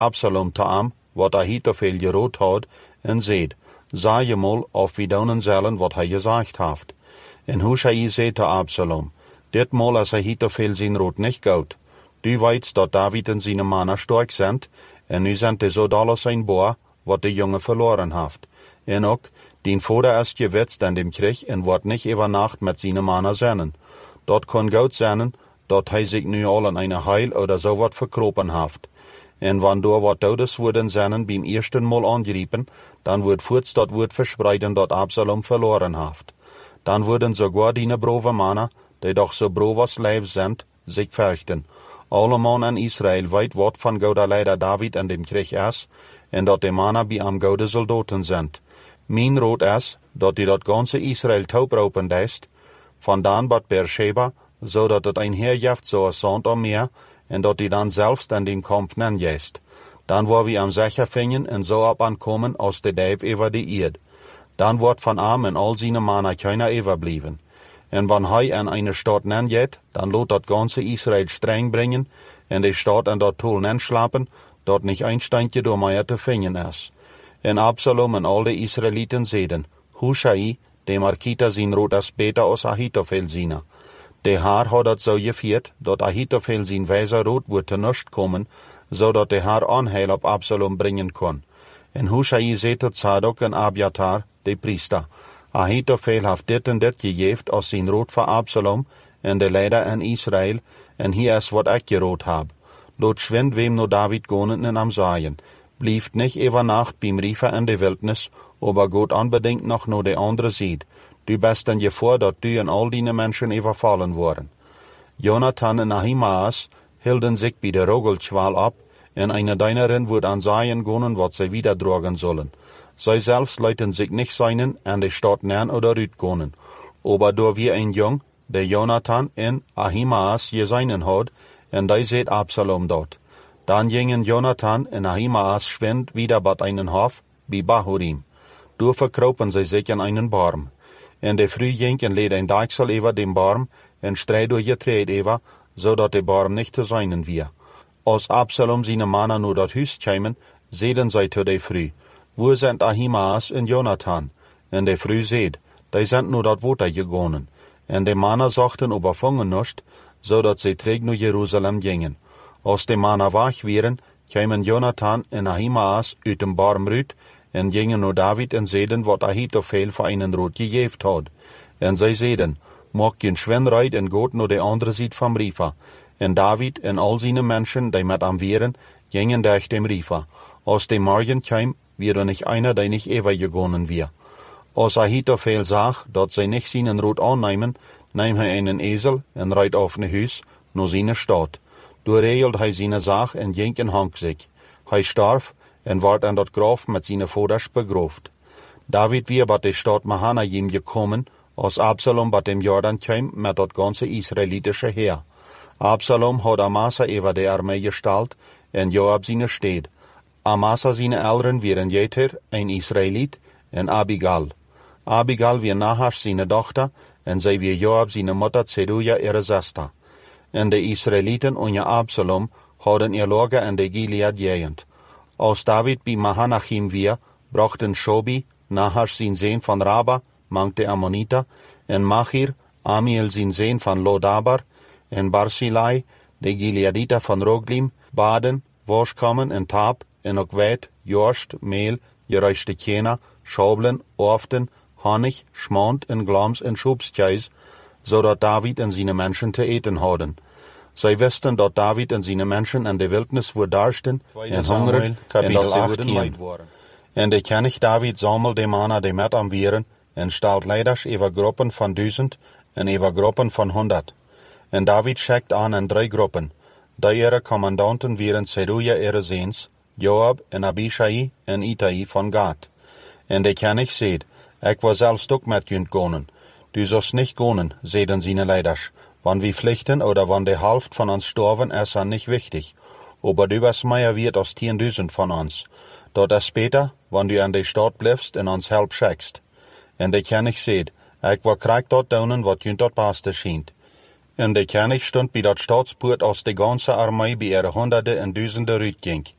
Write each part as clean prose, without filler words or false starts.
Absalom taam, wat Ahitophel geroot had, en zeid, sag je mal, of wie doen zullen wat hij gezegd heeft. En Hushai zei te Absalom, dit mal als Ahitophel zijn rood niet goud. Du weißt, dat David en zijn mannen sterk zijn, en nu zijn de zodanig zijn boer, wat de jongen verloren heeft. En ook, dien vader is gewetst aan dem Krieg en wordt niet over nacht met zijn mannen zijn. Dat kan goed zijn, dat hij zich nu al in een heil oder zo wat verkropen heeft. En wanneer wat Todeswoorden zijn beim eersten Mal angegripen, dan wordt voorts dat woord verspreiden dat Absalom verloren heeft. Dan worden sogar die brave mannen, die doch so brav als lijf zijn, zich fürchten. Alle man in Israël weet wat van Gouda leider David in dem Krieg is, en dat de mannen bij am Goude soldaten zijn. Mijn rood is, dat die dat ganze Israël taupropen deist, vandaan bat Beersheba, zodat het een herjaft zoals zand am meer, en dat die dan zelfs in dem Kampf nenjeest. Dan waar we am sicher vinden en zo op aankomen als de dijf over de eerd. Dan wordt van am en al zijn mannen keiner overblijven. En wanneer hij in eine Stadt nenjet, dan laat dat ganze Israël streng brengen, en de Stadt in dat Tol nenslapen, dat niet een steintje door mij te vinden is. En Absalom en al de Israëlieten zeiden, Hushai, de Markita zijn rood is beter als Ahitophel zijn. De haar had dat zo gevierd, dat Ahitophel zijn wijzer rood wordt te nust komen, zodat de haar aanheil op Absalom brengen kon. En Hushai zei tot Zadok en Abiatar, de priester, Ahitophel heeft dit en dit gegeven als zijn rood voor Absalom en de leider in Israël, en hier is wat ik gerood heb. Laat schwind wem no David gonen en am zaaien. Blieft nicht over nacht beim Riefer in de wildnis, aber Gott unbedingt noch no de andere ziet. Du bist in gevaar dat du en al die Menschen overvallen worden. Jonathan en Ahimaas hielden sich bij de Rogelschwal ab, en eine deinerin wordt aan zaaien gonen wat zij wieder drogen zullen. Zij selbst leiten sich nicht seinen en de Stadt nern oder rüt gonen. Aber door wie ein jong, de Jonathan en Ahimaas geseinen had, en die seht Absalom dort. Dan gingen Jonathan en Ahimaas schwind wieder bat einen Hof, bij Bahurim. Door verkropen zij zich in einen Baum. En de früh ging en leed ein Deichsel over dem Baum, en strijd door je treed over, zodat de Baum nicht te seinen wir. Als Absalom seine mannen nur dat Huis kämen, zeiden zij te de früh, wo sind Ahimaas en Jonathan? En de früh zeid, die sind nur dat Water gegonen. En de mannen zochten überfangen nicht, zodat zij terug naar Jeruzalem gingen. Als de mannen wach waren, kwamen Jonathan en Ahimaas uit dem Baum rüt, en gingen naar David en zeiden wat Ahitophel voor einen rood gegeven had. En zij zeiden, mag geen schwenreit en goot naar de andere zijde van Riefer. En David en al zijn mensen, die met am waren, gingen durch dem Riefer. Als de morgen kwam, wäre nicht einer, die nicht overgegonen wir. Als Ahitophel zag, dat zij nicht seinen rood aannemen, neemt hij einen Esel en rijdt auf ne Huis, naar zijn stad. Doorregelt hij zijn zaak en ging en hang zich. Hij starf en wordt aan dat graf met zijn vaders begroofd. David weer bij de stad Mahanaim gekomen, als Absalom bij dem Jordan kwam met dat ganze Israelitische Heer. Absalom had Amasa over de armee gestalt en Joab zijn steed. Amasa zijn eltern waren Jeter, een Israëliet, en Abigail. Abigail weer Nahash zijn dochter, en zij weer Joab zijn moeder Zeruja ihre zuster. En de Israëlieten onder Absalom hadden ihr Lager in de Gilead-Gegend. Als David bij Mahanachim weer, brachten Shobi, Nahash zijn zoon van Raba, mank de Ammoniter, en Machir, Amiel zijn zoon van Lodabar, en Barzillai, de Gileaditer van Roglim, baden, worstkammen en taap, en ook weit, jorst, meel, geruischte tjener, schabelen, orften, honig, schmand en glams en schubstjeis, zodat David en zijn mensen te eten hadden. Zij wisten dat David en zijn mensen in de wildnis verdarsten en hongeren en dat ze worden leid worden. En de König David zamelt de mannen die met am waren en stelt leiders over groepen van 1000 en over groepen van 100. En David schickt aan in 3 groepen. Die ihre commandanten waren Zeruja ihre zoons, Joab en Abishai en Itai van Gad. En de König zeid, ik wil zelfs ook met junt gonen. Du sollst nicht gonen, zeiden seine leiders. Wann wir pflichten oder wann de Hälfte von uns sterven, ist an nicht wichtig. Aber du bist mehr wert als 10.000 von uns. Dat is beter, wann du an de Stadt bleibst en ons help schickst. En de König zeid, ik wil krijg dat doen wat junt dat beste schijnt. En de König stond bij dat Staatspoort als de ganze Armee bij ihre Hunderte en Duizenden uitging.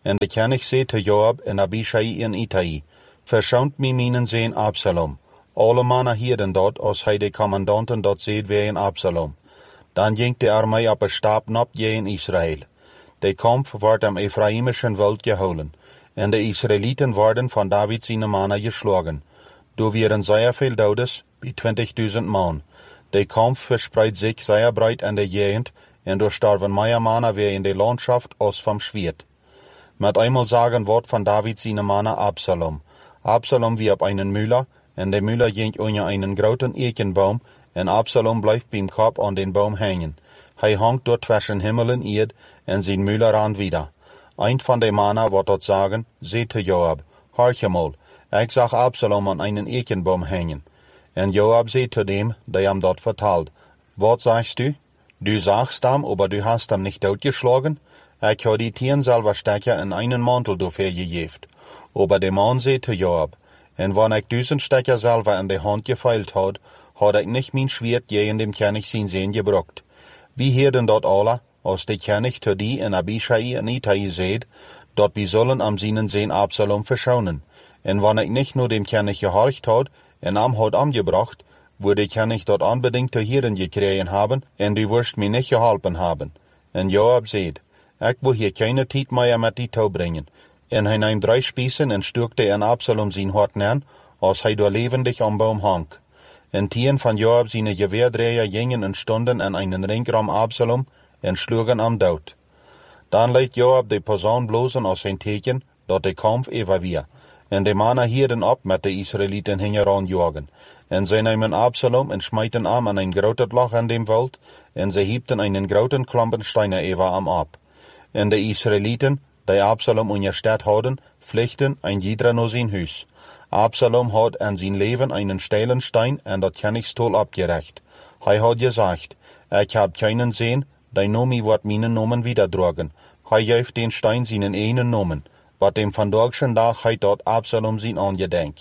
En de König zei te Joab en Abishai en Itai, verschont mi minen Sehn Absalom. Alle mannen hierden dort, als hij de commandanten dort zeed wegen Absalom. Dan ging de armee op een stap nop in Israël. De Kampf werd am Ephraimischen Wald gehouden, en de Israëlieten worden van David zijn mannen geschlagen. Door waren zeer veel dodes, bij 20.000 man. De Kampf verspreidt zich zeer breit in de gegend, en door starven meer mannen weer in de Landschaft als vom Schwert. Met einmal sagen wordt van David zijn mannen Absalom. Absalom wie op einen Müller, en de Müller ging onder einen groten Eichenbaum, en Absalom blijft beim Kopf an den Baum hängen. Hij hangt dort zwischen Himmel en Erd, en zijn Müller ran wieder. Ein van de mannen wordt dort sagen, zei te Joab, horch mal, ik zag Absalom an einen Eichenbaum hängen. En Joab zei te dem, der hem dort vertalt, wat sagst du? Du sagst ham, aber du hast ham nicht totgeschlagen? Ik had die 10 Silberstecher in einen Mantel dafür gegeft. Aber der Mann zei te Joab, en wann ik 1000 Stecher Silber in de Hand gefeilt had ik nicht mein Schwert gegen dem König sein Sehn gebrockt. Wie hierden dort alle, als der König zu die en Abishai en Itai seht, dort wir sollen am seinen Sehn Absalom verschonen. En wann ich nicht nur dem König gehorcht had, en am hat angebracht, würde der König dort unbedingt zu Hirn gekriegen haben, en du wirst mir nicht geholfen haben. En Joab seht, ich will hier keine Tijd mehr mit die Tau bringen. En hij nahm 3 Spießen en stukte en Absalom zijn hart an, als hij door levendig am Baum hang. En 10 van Joab seine Geweerdreher gingen en stonden an einen Ring Absalom en schlugen am dood. Dan leidt Joab de Posaun blozen als een teken, dat de Kampf over weer. En de mannen hierden op met de Israëlieten hingeran jagen. En zij namen Absalom en smijten am an ein groot loch an dem Wald, en zij hiebten einen groten klompen steinen over am ab. En de Israëlieten, die Absalom in je stad hadden, vluchten ein jeder naar zijn huis. Absalom had an zijn leven einen steilen Stein en dat Königstol abgerecht. Hij had gezegd, ik heb keinen Sehn, die Nomi wordt mijn Nomen wiederdragen. Hij geeft den Stein seinen einen Nomen, wat dem vandagschen dag hij dort Absalom zijn aangedenk.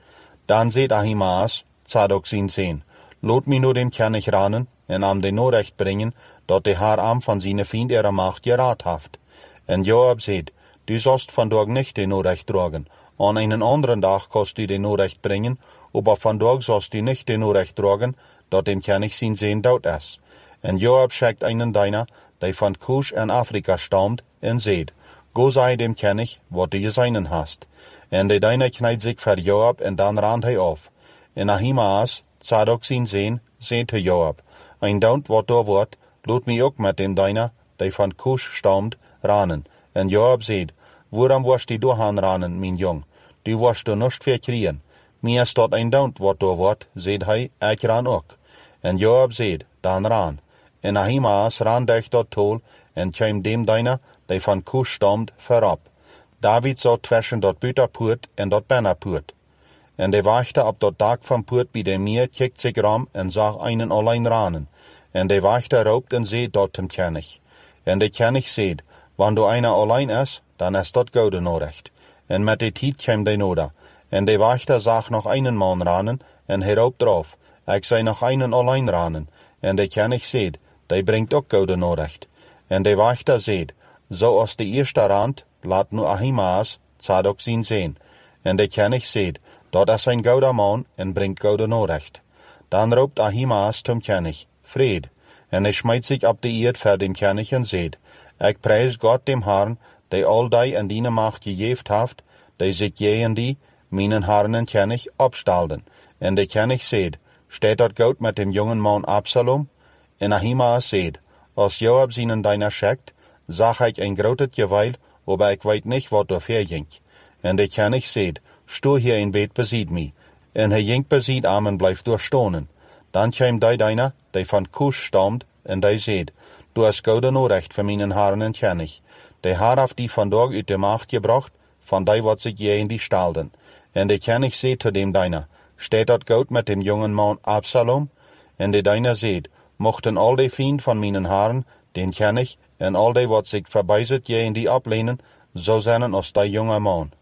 Dan zei Ahimaas, Zadok zijn Sehn, laat mij nur dem König ranen en am de Nachricht bringen, dat de haar am van zijn Fiend ihre Macht geraad heeft. En Joab zei, du sollst vandaag nicht de Nachricht dragen. An einen anderen Tag kannst du de Nachricht bringen, aber vandaag sollst du nicht de Nachricht dragen, dat dem König sein Sehn dood is. En Joab schickt einen deiner, der von Kusch in Afrika stammt, en seht, go sei dem König, wat du geseinen hast. En de deiner kneit sich für Joab, en dan rannt hij auf. En Ahimaas, Zadok sein Sehn, seht te Joab, ein Daunt wat da wordt, laat mij ook met dem deiner, der von Kusch stammt, ranen. En Joab seht, waarom was die doorgaan ranen, mijn jong? Du was du nicht verkriegen. Mir ist dort ein Daunt wat da wordt, seht hij, ik ran ook. En Joab seht, dan ran. En Ahimaas ran durch dort tol, en kwam dem deiner, der von Kusch stammt, verab. David zat zwischen dort Büterpoort en dort Bannerpoort. En de wachte op dort Dag vom Poort bij de Meer, kijkt zich ram en zag einen allein ranen. En de wachte roopt en seht dort dem König. En de König seht, wann du einer allein is, dan is dort gode Nachricht. En met de tijd kwam de noda. En de wachter zag nog einen man ranen, en hij roept drauf, ik zei nog einen allein ranen. En de König seht, die brengt ook gode Nachricht. En de wachter seht, zo als de eerste rand, laat nu Ahimaas, Zadok zijn Sehn. En de König seht, dat is een gode man, en brengt gode Nachricht. Dan roept Ahimaas zum König, Fried. En hij smijt zich op de eerd voor dem König en seht, ik prijs Gott dem Herrn, die all die in die Macht gegeven heeft, die zich gegen die, meinen Herrn en König, opstalden. En de König seht, steht dort Gott mit dem jungen Mann Absalom? En Ahimaas seht, als Joab seinen deiner schickt, zag ik ein groot Geweil, aber ik weet nicht, wat er verging. En de König seht, sto hier in Bett besied mi. En hij ging besied am en blijft doorstonen. Dan kwam die deiner, die van Kusch stammt, en die seht, du hast gode Nachricht für meinen Herrn en König. Der Herr hat die vandaag uit de Macht gebracht, van die wat sich je in die stalden. En de König seht zu dem deiner, steht dort Gott mit dem jungen Mann Absalom? En de deiner seht, mochten all die Fiend von meinen Herrn, den König, en all die wat sich verbeiset je in die ablehnen, so zijn als die junge Mann.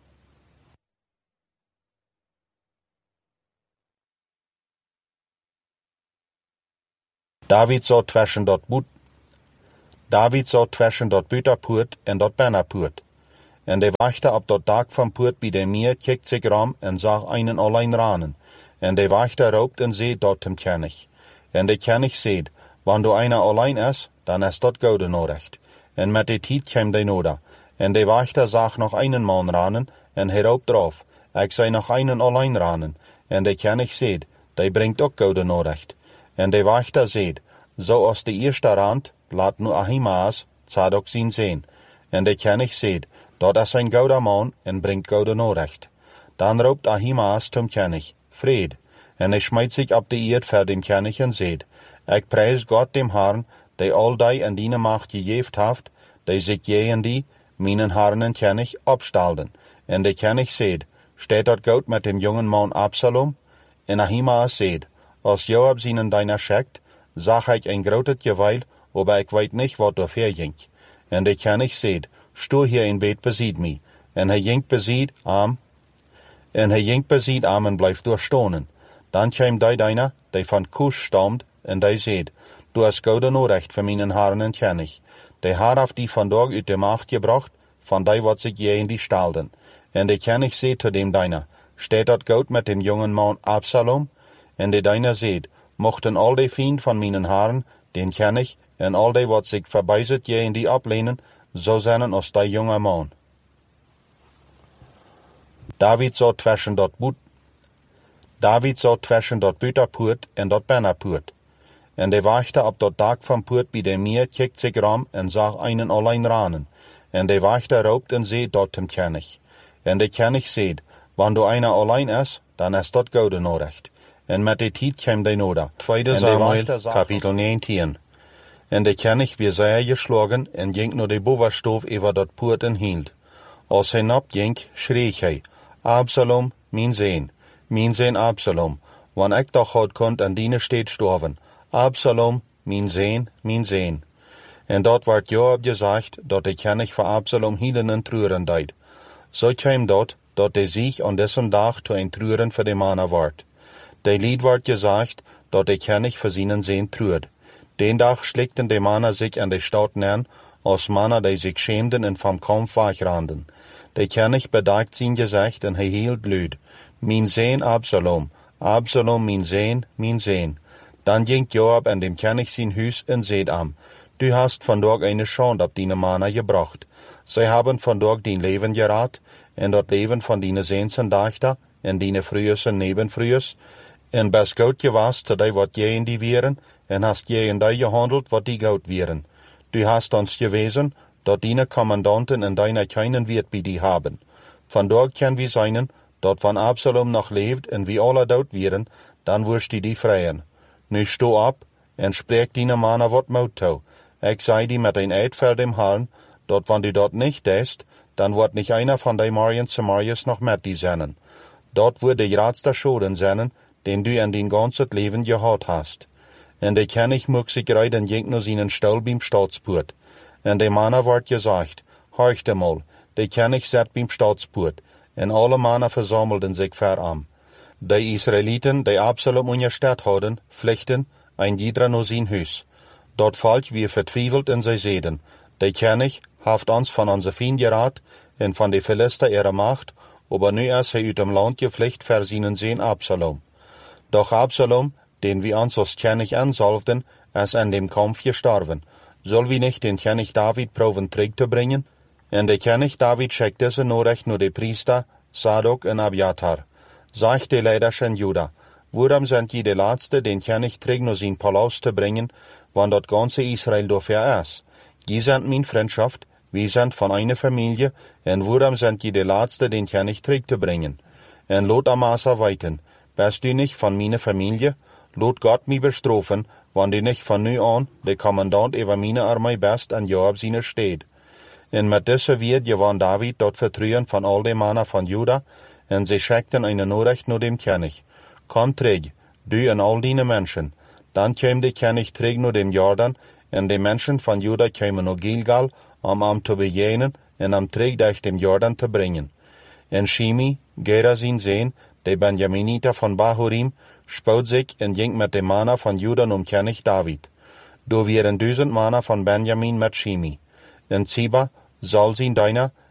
David zat zwischen dort Büterpoort en dort Bannerpoort. En de wachte op dat dak van poort bij de meer, kijkt zich ram en zag einen allein ranen. En de wachte roopt en zeet dat hem kennig. En de kennig zeet, wanneer du einer allein is, dan is dat gouden nodig. En met de tijd kwam de noda. En de wachte zag nog einen man ranen, en hij roopt drauf, ik zei nog einen allein ranen. En de kennig zeet, die brengt ook gouden nodig. En de wachte zeet, zoals de eerste rand, laat nu Ahimaas, Zadok zien zijn. En de kennig zeet, dat is een gouden man en brengt gouden nodig. Dan roept Ahimaas zum kennig, vrede. En hij smijt zich op de eerd voor dem kennig en zeet, ik prijs God dem Herrn, die al die en die macht gegeven heeft, die zich je en die, mijn Herrn en kennig, opstalden. En de kennig zeet, steht dat goud met dem jongen man Absalom? En Ahimaas zeet, als Joab zijn deiner schickt, zag ik een groot geweil, aber ik weet niet wat er verging. En de kennig zeet, stoor hier in bed beziet mij. En hij jinkt beziet am. En hij jinkt beziet am en blijft doorstonen. Dan kwam die deiner, die van Kusch stamt, en die zeet, du hast gouden nodig voor mijn Herren en kennig. Die haar heeft die vandaag uit de macht gebracht, van die wat zich je in die stalden. En de kennig zeet zu dem deiner, steht dat goud met dem jongen man Absalom? En de deiner zeet, mochten al die vriend van mijn Herren, den kennig, en al die wat zich verbijzet je in die ablehnen, zo zijn als die jonge man. David zat tussen dat buitenpoort en dat binnenpoort. En de wachte op dat dak van poort bij de meer, kijkt zich ram en zag einen allein ranen. En de wachte roopt en zeet dat hem kennig. En de kennig zeet, wanneer du einer allein is, dan is dat gouden nodig. En met de tijd kwam de noda. 2 Samuel, kapitel 19. En de kennig weer zeer geschlagen en ging naar de bovenstoof over dat poort en hield. Als hij opging, schreef hij, Absalom, mijn zeen Absalom, wanneer ik toch God kon en diene steeds storven. Absalom, mijn zeen. En dat werd Joab gezegd, dat de kennig voor Absalom hielen en treuren deed. Zo kwam dat de zich aan diesem dag toe een treuren voor de mannen werd. De lied werd gezegd, dat de kennig voor zijn zeen treurde. Den dag schlikten de mannen zich aan de stad neer, als mannen die zich schämden en van kampf wegranden. De kennig bedekt zijn gezicht en hij hield luid, mijn zeen Absalom, Absalom, mijn zeen. Dan ging Joab en dem kennig zijn huis en zeed am, du hast vandaag eine Schande op die mannen gebracht. Zij hebben vandaag dien leven geraad, en dat leven van die zeensen dachter, en die vrouwers en nebenvrouwers, en best goud gewas te die wat jij in die wieren, en hast jij in die gehandeld wat die goud wieren. Du hast ons gewezen, dat die commandanten en deine keinen Wert bij die haben. Vandaag kan wie zijn, dat van Absalom nog leeft en wie alle dood wieren, dan wirst die vrijen. Nu sto op, en spreek die mannen wat mout toe. Ik zei die met een eid voor dem Herrn, dat wanneer du dat niet deest, dan wordt niet einer van die Marien Samarias nog met die zennen. Dat wordt de grootste schoden zennen, den du in din ganzes leven gehad hast. En de kennig mocht zich rijden ging naar zijn stal beim Staatspoort. En de mannen wordt gezegd, horcht mal, de kennig zet beim Staatspoort. En alle mannen versammelden zich ver am. De Israëlieten, die Absalom ondersteld hadden, vluchten, ein jeder naar zijn huis. Dat volk weer vertwijfeld in zijn zeden. De kennig heeft ons van onze vriend geraad en van de Philister ihre macht, aber nu is hij uit dem land gevlucht voor zijn zeen Absalom. Doch Absalom, den wir uns als kennig ansalvden, is in dem Kampf gestorben. Soll wir nicht den kennig David proben terugzubringen? En de kennig David schickt diese Nachricht nur de Priester, Zadok en Abiathar. Sagt de leiders in Juda, waarom sind je de laatste den kennig terug naar zijn palaus te brengen, want dat ganze Israël dafür is? Je sind mijn Freundschaft, wir sind von einer Familie, en waarom sind je de laatste den kennig terug te brengen? En lot Amasa weiten, bist du nicht von meiner Familie? Lot Gott mich bestrafen, wann du nicht von nu an der Kommandant über meine Armee bist an Joab seine steht. En met deze wird gewann David dat Vertrauen von all den Männern von Juda, en sie schickten eine Nachricht naar dem König. Komm träg, du en all deine Menschen. Dann käm der König träg naar dem Jordan, en de Menschen von Juda kämen naar Gilgal, am te bejenen, en am träg durch dem Jordan te bringen. En Shimi, Gera zijn Zeen, de Benjaminiter von Bahurim, spoot zich en ging met de Männern von Juda om König David. Do wären 1000 Männern von Benjamin mit Shimi. En Ziba, zal zijn deiner,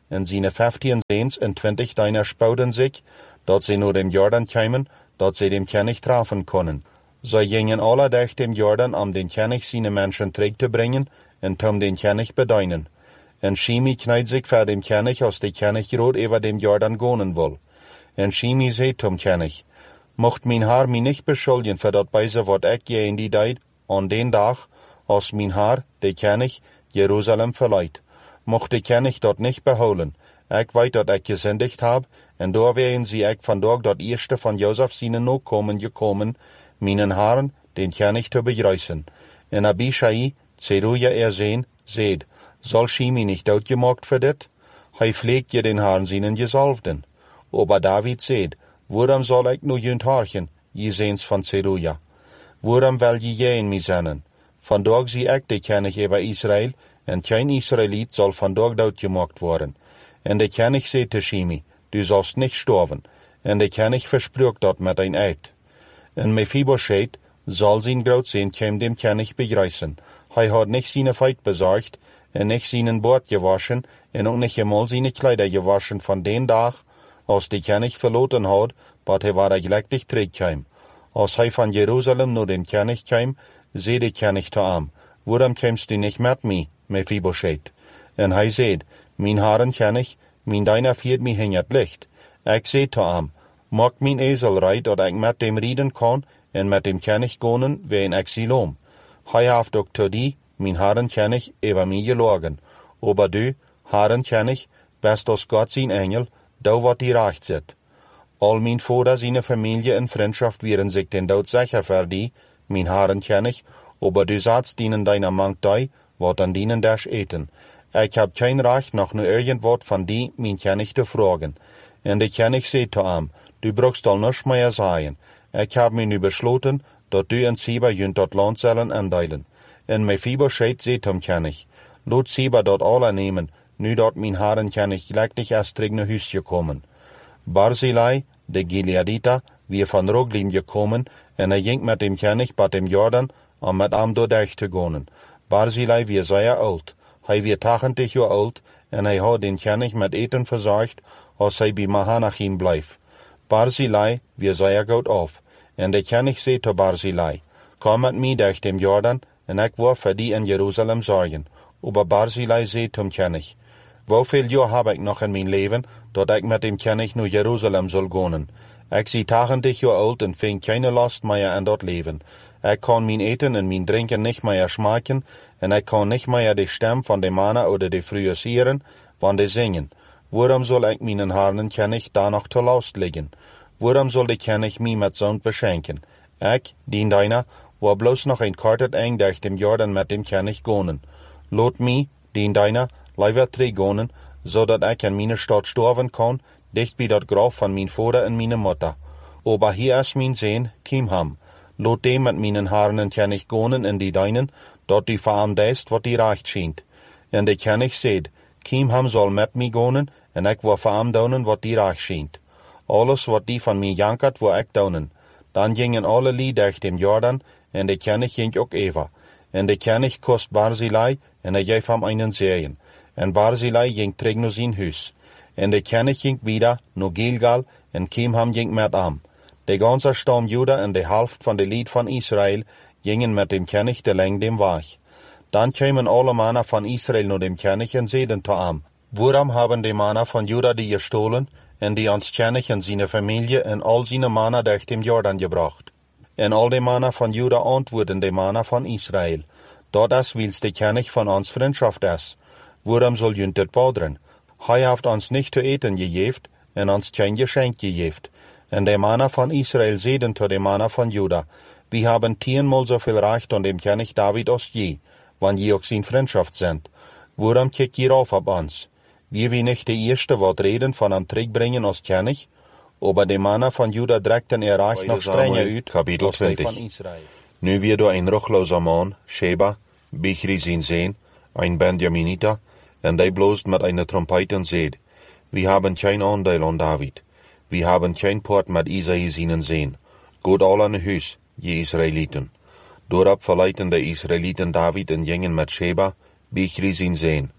en zijn 15 zeens en 20 dienaars spouden zich, dat ze naar dem Jordan kwamen, dat ze dem König treffen konden. Zij gingen alle durch dem Jordan om den König zijn mensen terug te brengen en om den König bedienen. En Shimi knijdt zich voor dem König als de König rood over dem Jordan gonen wil. En Shimi zei tom König, mocht mijn haar mij niet beschuldigen voor dat bijze wat ik je in die tijd, aan den dag, als mijn haar, de König, Jeruzalem verleidt. Mocht de König dat niet behouden, ik weet dat ik gezündigd heb, en doorwegen zie ik vandaag dat eerste van Jozef zijn nakomen gekomen, mijn haren, den König te begrijzen. En Abishai, Zeruja erzeen, zeid, zal Shimi niet doodgemaakt voor dit? Hij vleegt je den haren zijn gezalfden. Aber David zeid, waarom zal ik nu junt harchen, je zeens van Zeruja? Waarom wil je in mij zennen? Vandaag zie ik de König over Israël, en geen Israëliet zal vandaag doodgemaakt worden. En de König zei te Shimi, du zalst niet sterven. En de König versprach dat met een eed. En Mephibosheth zal zijn groot zijn kwam dem König begrijzen. Hij had niet zijn feit bezorgd, en niet zijn boord gewaschen, en ook niet eenmaal zijn kleider gewaschen van den dag, als de König verloten had, wat hij waar gelukkig terugkwam. Als hij van Jeruzalem naar den König kwam, zei de König te hem, waarom kwamst du niet met mij, Mephibosheth? En hij zei, mijn heren König, mijn dienaar viert mij in het licht. Ik zei te hem, maak mijn ezel rijden, dat ik met hem rijden kan, en met dem König gonen, ween ik Siloam. Hij heeft ook te die, mijn heren König, over mij gelogen. Aber du, heren König, best als God zijn engel, doe wat die recht zit. Al mijn vader zijn familie en vriendschap wieren zich den dood zeker voor die, mijn heren König, aber du zatst dienen deiner mank die, wat aan dienen des eten. Ik heb geen recht nog nu irgendwat van die, mijn König te vragen. En de König zei te hem, du brukst al niets meer zeggen. Ik heb me nu besloten, dat du en Siba junt dat land zullen aandelen. En Mephibosheth zei tom König, laat Siba dat alle nemen, nu dat mijn heren König gelijktig is terug naar huis gekomen. Barzillai, de Gileadita, weer van Roglim gekomen, en hij ging met dem König bij dem Jordan, om met hem doorheen te gaan. Barzillai weer zeer oud. Hij weer 80 jaar oud, en hij had den König met eten verzorgd, als hij bij Mahanachim blijft. Barzillai weer zeer goed af. En de König zei te Barzillai, kom met mij durch dem Jordan, en ik wil voor die in Jeruzalem zorgen. Aber Barzillai zei tom König, hoeveel jaar heb ik nog in mijn leven, dat ik met dem König naar Jeruzalem zal gaan? Ik zie 80 jaar oud en vind geen last meer aan dat leven. Ik kan mijn eten en mijn drinken niet meer smaken, en ik kan niet meer de stem van de mannen of de vrouwen horen, wanneer zingen. Waarom zal ik mijn haren König daar nog te last liggen? Waarom zal de König mij met zo'n beschenken? Ik, dien dienaar, wil bloos nog een korte eind durch dem Jordan met dem König gaan. Laat mij, dien dienaar, liever teruggaan, zodat ik in mijn stad sterven kan, dicht bij dat graf van mijn vader en mijn moeder. Aber hier is mijn zoon, Kimham. Laat dem met mijn haren König gaan en die deinen, dat die voor hem deist wat die recht schijnt. En de König zei, Kimham zal met mij gaan, en ik wil voor hem doen wat die recht schijnt. Alles wat die van mij jankert, wil ik doen. Dan gingen alle lieden durch dem Jordan, en de König ging ook even. En de König kost Barzillai, en hij geeft hem einen Serien. En Barzillai ging terug naar zijn huis. En de König ging wieder naar Gilgal, en Kimham ging met hem. De ganze stam Juda en de helft van de lied van Israël gingen met dem König de leng dem weg. Dan kwamen alle mannen van Israël naar dem König en zeiden te hem, waarom hebben de mannen van Juda die gestolen, en die ons König en zijn familie en al zijn mannen durch dem Jordan gebracht? En al de mannen van Juda antwoorden de mannen van Israël, dat is wils de König van ons vriendschap is. Waarom zal junt dit bouderen? Hij heeft ons niet te eten gegeven, en ons geen geschenk gegeven. En de mannen van Israël zeiden tot de mannen van Juda, we hebben 10-maal zoveel recht aan dem König David als je, wanneer je ook zijn vriendschap zendt. Waarom kijk je af op ons? Wie we niet de eerste wat reden van hem terugbrengen als König? Aber de mannen van Juda drekten recht nog strenger uit, Kapitel 20. van Israël. Nu weer door een rochloze man, Sheba, Bichri zijn zoon, een Benjaminita, en die bloost met een trompet en zeid, we hebben geen aandeel aan David. We hebben geen poort met Isaïe zijn zoon. Goed al aan huis, je Israëlieten. Doorop verleiden de Israëlieten David en gingen met Sheba, Bichri zijn zoon.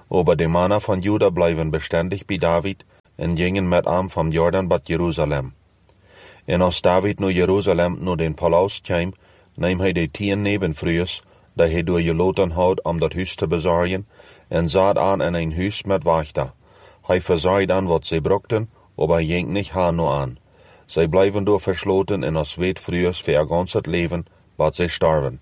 Aber de mannen van Juda blijven bestendig bij David en gingen met hem van Jordan tot Jeruzalem. En als David naar Jeruzalem naar den palaus kwam, nam hij de 10 nebenvrouwen, die hij door geloten had om dat huis te bezorgen, en zat aan in een huis met wachten. Hij verzorgde aan wat zij brokten, aber hij ging niet haar nu aan. Zij blijven door versloten en als weetvrouwen voor gans het leven, wat zij starven.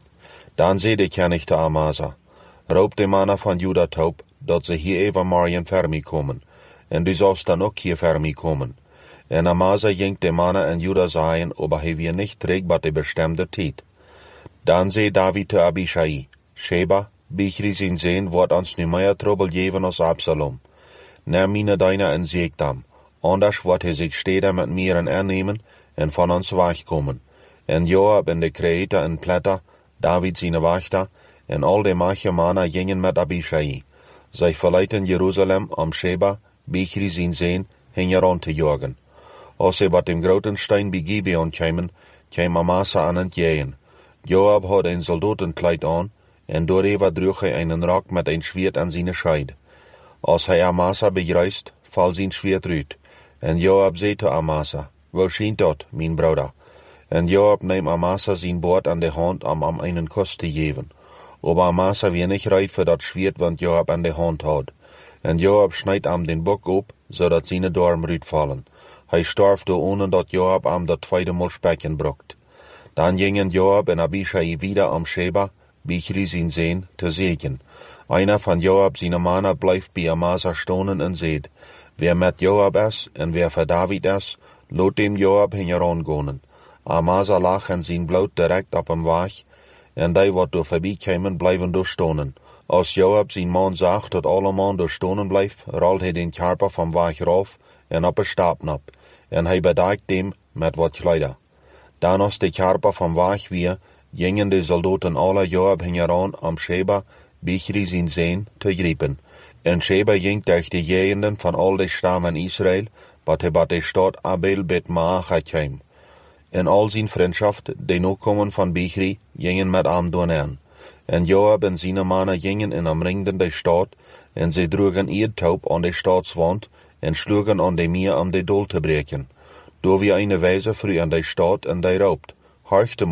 Dan zei de koning te Amasa, roep de mannen van Juda op, dat ze hier even morgen voor mij komen, en du zalst dan ook hier voor mij komen. En Amasa ging de mannen en Juda zeggen, aber hij weer niet terug bij de bestemde tijd. Dan zei David te Abishai, Sheba, Bichri zijn zoon wordt ons nu meer trouble geven als Absalom. Neem mijn dienaar en zeeg hem, anders wordt hij zich steden met mieren aannemen en van ons wegkomen. En Joab en de kreëter en pletter, David zijn wachter, en al de machte mannen gingen met Abishai. Zij verlieten Jeruzalem om Sheba, Bichri zijn zoon, heen rond te jagen. Als ze wat dem groten steen bij Gibeon kwamen, kwam Amasa aan het jagen. Joab had een soldatenkleid aan, en doorheen droeg hij een rok met een zwaard aan zijn scheid. Als hij Amasa begrijst, valt zijn zwaard uit. En Joab zei te Amasa, waar schijnt dat, mijn broeder? En Joab neemt Amasa zijn boord aan de hand om hem een kus te geven. Aber Amasa weer niet rijdt voor dat zwaard wat Joab aan de hand had. En Joab snijdt hem den bok op, zodat zijn darm uitvallen. Hij starf door ohne dat Joab hem dat tweede mal spekken brokt. Dan gingen Joab en Abishai wieder om Sheba, Bichri zijn zoon, te zegen. Einer van Joab zijn mannen blijft bij Amasa stonen en zegt, wer met Joab is en wer voor David is, laat dem Joab heen gaan. Amasa lag en zijn bloed direct op hem weg, en die wat door voorbij kwamen blijven door stonen. Als Joab zijn man zag dat alle man door stonen blijft, rolt hij den karper van weg raaf en op een stapel op, en hij bedekt hem met wat kleider. Dan als de karper van weg weer, gingen de soldaten alle Joab heen om Sheba, Bichri zijn zoon, te grijpen. En Sheba ging tegen de jegenden van al de stammen Israël, wat hij bij de stad Abel bet Maacha kwam. En al zijn vriendschaft, de nakomen van Bichri, gingen met hem doorheen. En Joab en zijn mannen gingen en omringden de stad, en ze droegen eerdtaup aan de stadswand, en sloegen aan de meer om de dol te breken. Door wie een wijze vroeg aan de stad, en die roopt, harchte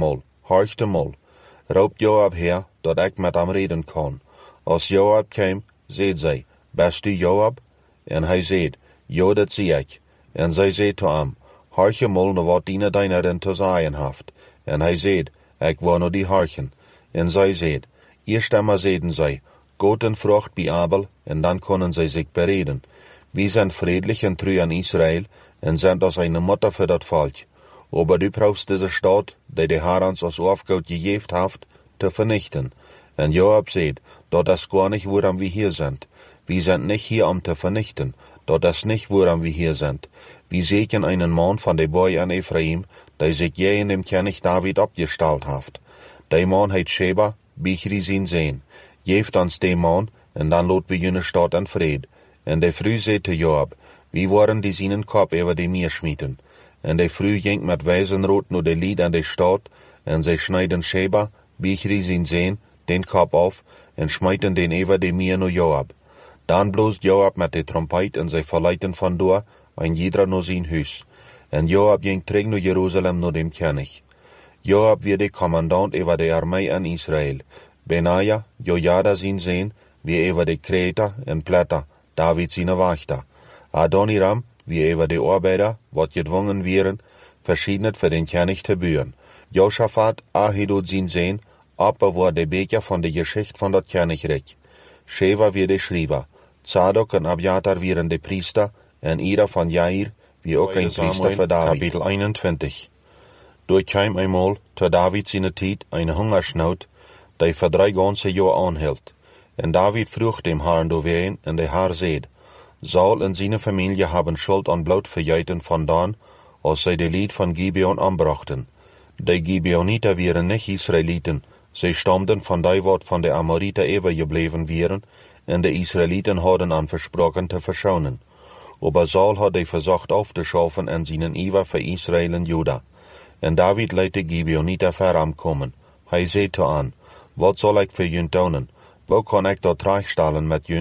mol. Roopt Joab her, dat ik met hem reden kan. Als Joab kwam, zeid zij, best u Joab? En hij zeid, ja, dat zie ik. En zij zeid te hem, harche mol naar wat diene dienaren te zeggen heeft. En hij zeid, ik wil naar die harchen. En zij zeid, eerst einmal zeiden zij, God en vrucht bij Abel, en dan kunnen zij zich bereden. We zijn vriendelijk en trouw aan Israël, en zijn als een moeder voor dat volk. Aber du brauchst deze stad, die de Heer ons als Aufgabe gegeven heeft, te vernichten. En Joab zeid, dat is gar niet waarom we hier zijn. We zijn niet hier om te vernichten, dat is niet waarom we hier zijn. We zoeken een man van de boy aan Ephraim, die zich jij in dem König David opgesteld heeft. Die man heet Sheba, Bichri zijn zoon. Geeft ons die man, en dan laat we jullie stad in vrede. En de vrouw zei te Joab, wie worden die zijn kop over de meer schmieten. En de vrouw ging met wijzenrood naar de lied aan de stad, en zij snijden Sheba, Bichri zijn zoon, den kop af, en smijten den over de meer naar Joab. Dan bloost Joab met de trompet, en zij verleiden vandoor, en ieder naar zijn huis. En Joab ging terug naar Jeruzalem naar dem König. Joab werd de commandant over de armee aan Israël. Benaja, Jojada zijn zoon, wie over de kreëter en pletter, David zijn wachter. Adoniram, wie over de arbeider, wat gedwongen werden, verschiedenet voor den König te buren. Josaphat, Ahilud zijn zoon, opbewaart de beker van de geschicht van dat Koninkrijk. Sheva weer de schrijver. Zadok en Abiatar waren de priester, en Ira van Jair, wie ook een priester voor David. Kapitel 21. Door kwam eenmaal, te David zijn tijd, een hongersnood, die voor 3 ganse jaar aanhield. En David vroeg dem Herrn doorheen, en de Heer zeid, Saul en zijn familie hebben schuld aan bloedvergeten vandaan, als zij de lied van Gibeon aanbrachten. De Gibeonieten waren niet Israëlieten, zij stamden van die wat van de Amorieten overgebleven waren, en de Israëlieten hadden aan versproken te verschonen. Aber Saul had die verzocht af te schaffen en zijn iver voor Israël en Juda. En David liet de Gibeonieten voor hem komen. Hij zei te aan, wat zal ik voor junt doen? Waar kan ik dat rechtstellen met junt,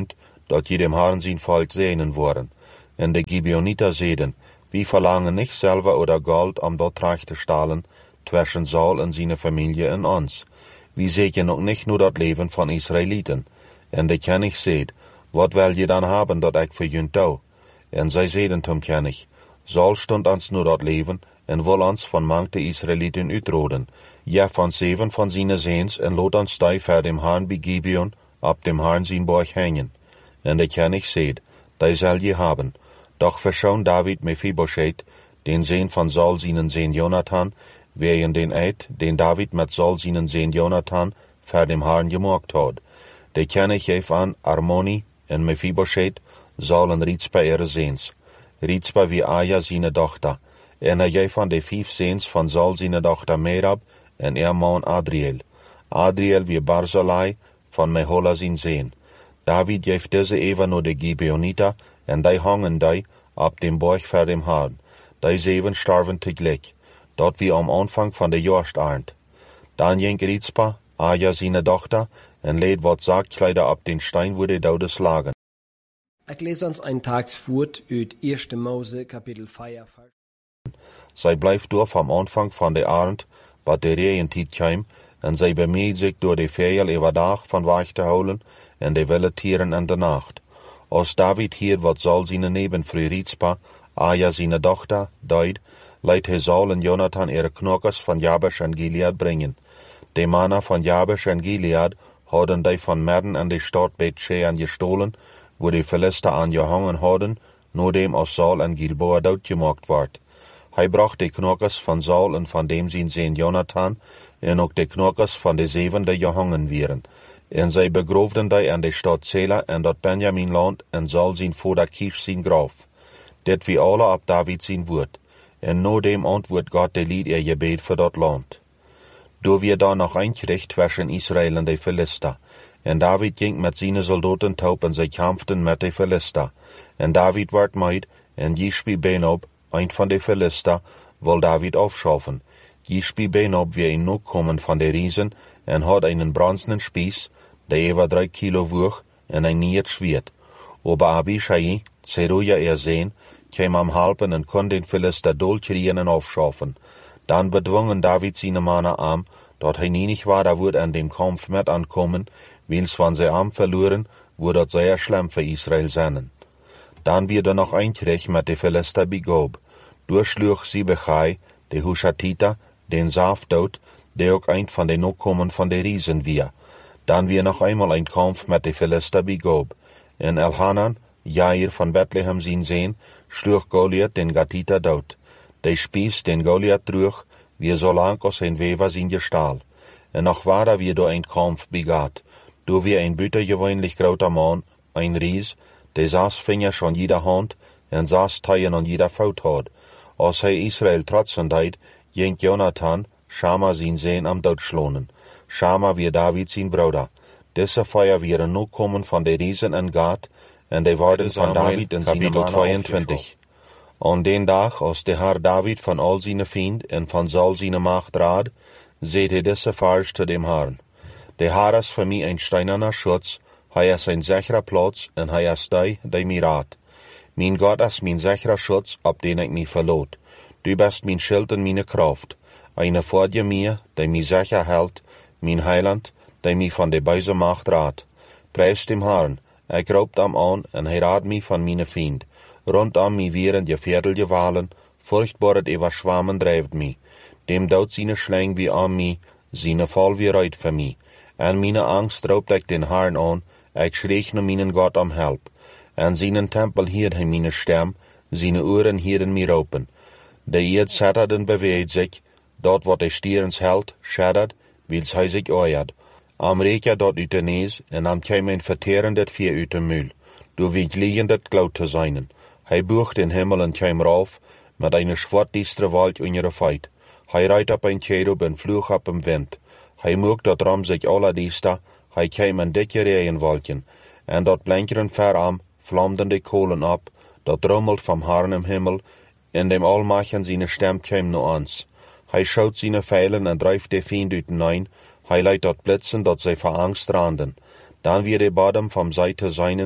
dat je dem Herrn zijn volk segnen worden. En de Gibeoniter zeiden, wir verlangen nicht Silber oder Gold, dort reich te stahlen, zwischen Saul en zijn familie en ons. Wir sehen ook nicht nur dat leven van Israëlieten. En de König zeid, wat wil je dan hebben dat ik voor jullie doe? En zij zeiden tom König, Saul stond ons nur dat leven, en wil ons van manche Israëlieten uitroden. Ja, van 7 van zijn zeens, en laat ons die voor dem Herrn bij Gibeon, op dem Herrn zijn borg hangen. En de König zeid, die zal je hebben. Doch verschoon David Mephibosheth, den zeen van Saul zijn zeen Jonathan, wegen den eid, den David met Saul zijn zeen Jonathan, voor dem Herrn gemaakt had. De König geef aan Armoni en Mephibosheth, Saul en Rizpa ihre zeens. Rizpa wie Aja zijn dochter, en hij geef aan de 5 zeens van Saul zijn dochter Merab en er man Adriel. Adriel wie Barzillai van Mehola zijn zeen. David geef deze even naar de Gibeoniter, en die hangen die op dem borg voor dem Herrn. Die 7 starven tegelijk. Dat wie am aanvang van de jaarstarend. Dan ging Rizpa, Aja zijn dochter, en leed wat zaktkleider op den steen wo de doden slagen. Ik lees ons een tags voort uit 1 Mose kapitel 4. Zij blijft door van aanvang van de arend, wat de reëntijd kwam, en zij bemeed zich door de vijel overdag van wacht te houden, en de wilde tieren in de nacht. Als David hier wat Saul zijn nebenvrouw Rizpa, Aja zijn dochter, dood, leidt hij Saul en Jonathan ihre knokkers van Jabesh en Gilead brengen. De mannen van Jabesh en Gilead hadden die van midden in de stad Bethshean gestolen, wo de Philister aan gehangen hadden, noordem als Saul en Gilboa doodgemaakt werd. Hij bracht de knokkers van Saul en van dem zijn zeen Jonathan, en ook de knokkers van de 7 die gehangen werden. En zij begroefden die in de stad Sela en dat Benjaminland, en Saul zijn vader Kish zijn graf. Dit wie alle op David zijn woord. En noordem antwoord God de lied gebed voor dat land. Door weer dan nog een gericht tussen Israël en de Philister. En David ging met zijn soldaten top en zij kampften met de Philister. En David werd meid, en Jishbi Benob, een van de Philister, wil David afschaffen. Jishbi Benob weer in noek komen van de riezen, en had een bronzenen spies, die over 3 kilo woog, en een niet zwiert. Aber Abishai, Zeruja er zeen, kwam am helpen en kon den Philister doodkriegen en afschaffen. Dan bedwongen David zijn mannen aan, dat hij niet waar wordt aan dem Kampf met aankomen, wils van zijn arm verloren, wordt dat zeer schlimm voor Israël zijn. Dan werd er nog een krieg met de Philister bij Gob. Doorsloeg Sibechai, de Hushatita, den Saaf dood, die ook een van de nakomen van de riezen weer. Dan weer nog eenmaal een Kampf met de Philister bij Gob. En Elhanan, Jair van Bethlehem zijn zeen, sloeg Goliath den Gatita dood. De spies den Goliath terug, wie zo lang als een wever zijn gestaal. En nog waar weer door een Kampf begaat, door weer een buitengewoonlijk groter man, een ries, die 6 vingers aan jeder hand en 6 taaien aan jeder voet had. Als hij Israël trotsen deed, ging Jonathan, Shama zijn zeen am doodslonen. Shama weer David zijn broeder. Deze feier wieren nu komen van de riezen en Gad, en die worden van David en zijn mannen 22. Aan den dag, als de Heer David van al zijn vriend en van Saul zijn macht raad, zeide hij deze vers te dem Herrn. De Heer is voor mij een steinerner schutz, hij is een zekere plaats, en hij is die mij raadt. Mijn God is mijn zekere schutz, op den ik mij verloot. Du bist mijn schild en mijn kracht. Eine voor je mij, die mij zeker houdt, mijn heiland, die mij van de buize macht raadt. Prijs dem Herrn, ik roep hem aan, en hij raadt mij van mijn vriend. Rondom mij wieren je vierdelje walen, furchtbaar het overschwammen drijft mij. Dem dood zijn slang wie aan mij, zijn val weer uit voor mij. En mijn angst roept ik den Herrn aan, ik schreef naar mijn God om help. En zijn tempel hield hij mijn stem, zijn oren hielden mij roepen. De eerd zetteden beweegt zich, dat wat de stierens held, scheddert, wils hij zich oeiert. Am reek dat uit de nees, en am kwam een verterendet vier uit de muil, door wie gliegendet klauw te zijn. Hij boog den hemel en kwam rauf, met een zwart-diestere wolk onder de feit. Hij rijdt op een cherub en vloog op een wind. Hij moog dat ram zich alle diester, hij kwam een dikke regenwolken, en dat blinkeren veram, vlamden de kolen op, dat rommelt van Herrn im hemel, en dem Almachen zijn stem kwam naar ons. Hij schoot zijn vijlen en drijft de vijand uit nein, hij leidt dat blitsen dat zij voor angst raanden. Dan weer de bodem van zij te zijnen,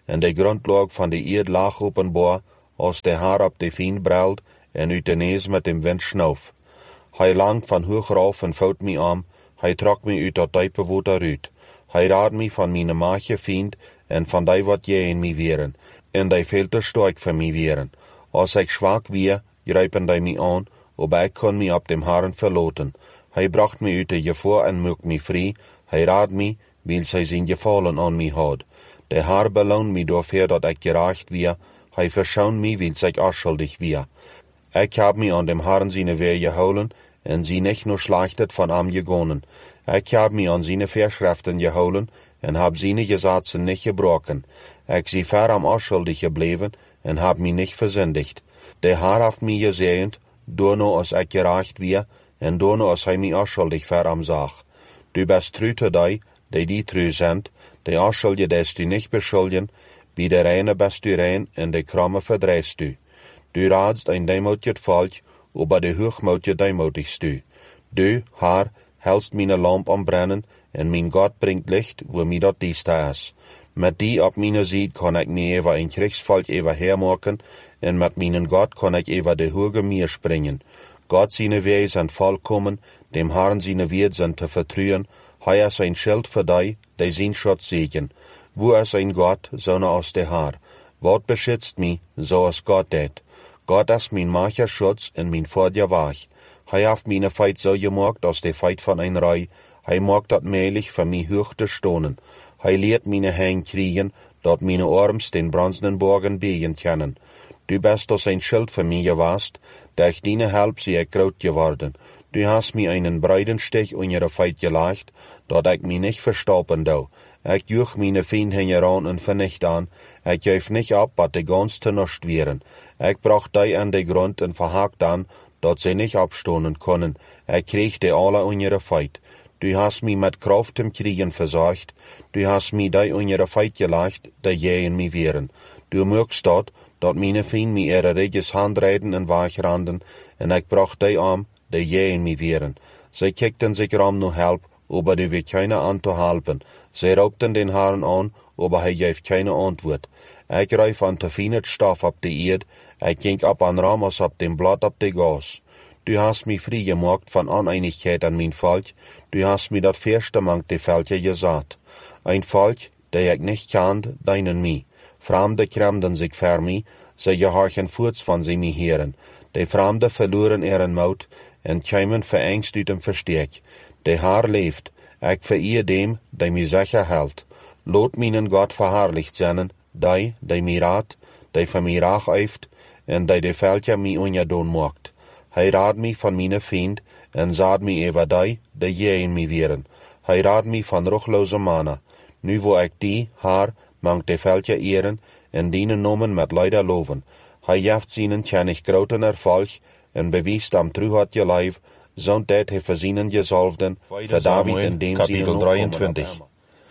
en de grondlag van de eerd lag openbaar, als de haar op de veen brelt en uit de neus met dem wind schnauf. Hij langt van hoog rauf en vouwt mij aan, hij trok mij uit dat diepe water uit. Hij raad mij van mijn maatje vriend en van die wat jij in mij weren, en die veel te sterk voor mij weren. Als ik zwak weer, grijpen die mij aan, aber ik kon mij op dem Herrn verlaten. Hij bracht mij uit de gevaar en maakt mij vrij, hij raad mij, weil zij zijn gevallen aan mij had. De Herr beloont mij dafür, dat ik gerecht weer, hij verschoont mij, weil zij afschuldig weer. Ik heb mij aan dem Herrn seine Wehr gehouden, en sie nicht nur schlachtet von am gegonnen. Ik heb mij aan seine Verschriften gehouden, en heb seine Gesetze nicht gebrochen. Ik zie ver am afschuldig gebleven, en heb mij nicht versündigt. De Herr heeft mij gezegend, door no als ik gerecht weer, en door no als hij mij afschuldig ver am zag. Du bist treu te die treu sind, die afschuldige des du nicht beschuldigen, bij de reine bist du rein, en de kromme verdreist du. Du raadst ein demoutiget Volk, aber de hoogmoutje demotigst du. Du, Herr, hältst meine Lamp am brennen, en mein Gott bringt Licht, wo mir dat dieste is. Met die op meine Seite kann ich mir über ein Kriegsvolk über hermaken, en met meinen Gott kann ich über de hoge Meer springen. Gott seine Wege sind vollkommen, dem Herrn seine Wege sind zu vertrauen, hij is ein Schild für die sein Schutz sehen. Wo ist ein Gott, so als der Herr? Wat beschützt mich, so als Gott det. Gott ist mein mancher Schutz en mein Vorder Wach. Hij heeft meine Feit so gemacht, als de Feit von ein Rei. Hij macht dat möglich für mich hoch zu stonen. Hij leert meine Hände kriegen, dat meine Arms den bronzenen Borgen biegen können. Du bist als ein Schild für mich gewast, durch deine Help sie ich groß geworden. Du hast mir einen breiten Stich in ihre Feit gelegt, dat ich mich nicht verstoppen dau. Ich juch meine Feinde heran und vernicht an. Ich gef nicht ab, wat de ganz te nascht wären. Ich brach die an de Grund und verhakt an, dat sie nicht abstonen können. Ich krieg die alle in ihre Feit. Du hast mich mit Kraft im Kriegen versorgt. Du hast mich die in ihre Feit gelegt, die je in mir wären. Du mögst dat meine Feinde mir ihre reges Handreiden und Wachranden, und ich brach die arm, die je in mir wären. Sie kickten sich no help, aber du wird keiner an zu helpen. Sie raubten den Herrn an, aber er gab keine Antwort. Ich reif an der feine Stoff ab die Erd, ich ging ab an Ramos ab dem Blatt ab die Gas. Du hast mich frei gemacht von Uneinigkeit an mein Volk, du hast mir dat Fürste mang die Völker gesagt. Ein Volk, der ich nicht kannt, deinen mi. Fremde kremden sich für mich, sie gehorchen voort von sie mir hören. Die Fremde verloren ihren Mut, en kämen verängst uit dem Versteck. Der Herr leeft, ich verehr dem, der mir sicher hält. Lot meinen Gott verherrlicht sein, der mir rat, der für mir rach eift, en der Völker mir unjadon macht. Hij raad mich von meine Feind, en saad mich über die je in mir wären. Hij raad mich von ruchlose Manna. Nu wo ich die, Herr, mang de Völker ehren, en dienen Nomen mit Leider loven. Hij jaft seinen kennig groten Erfolg, en bewiest am Truhat je Leib, zond dat hij verzinnen gesalvden, für David in dem Kapitel 23.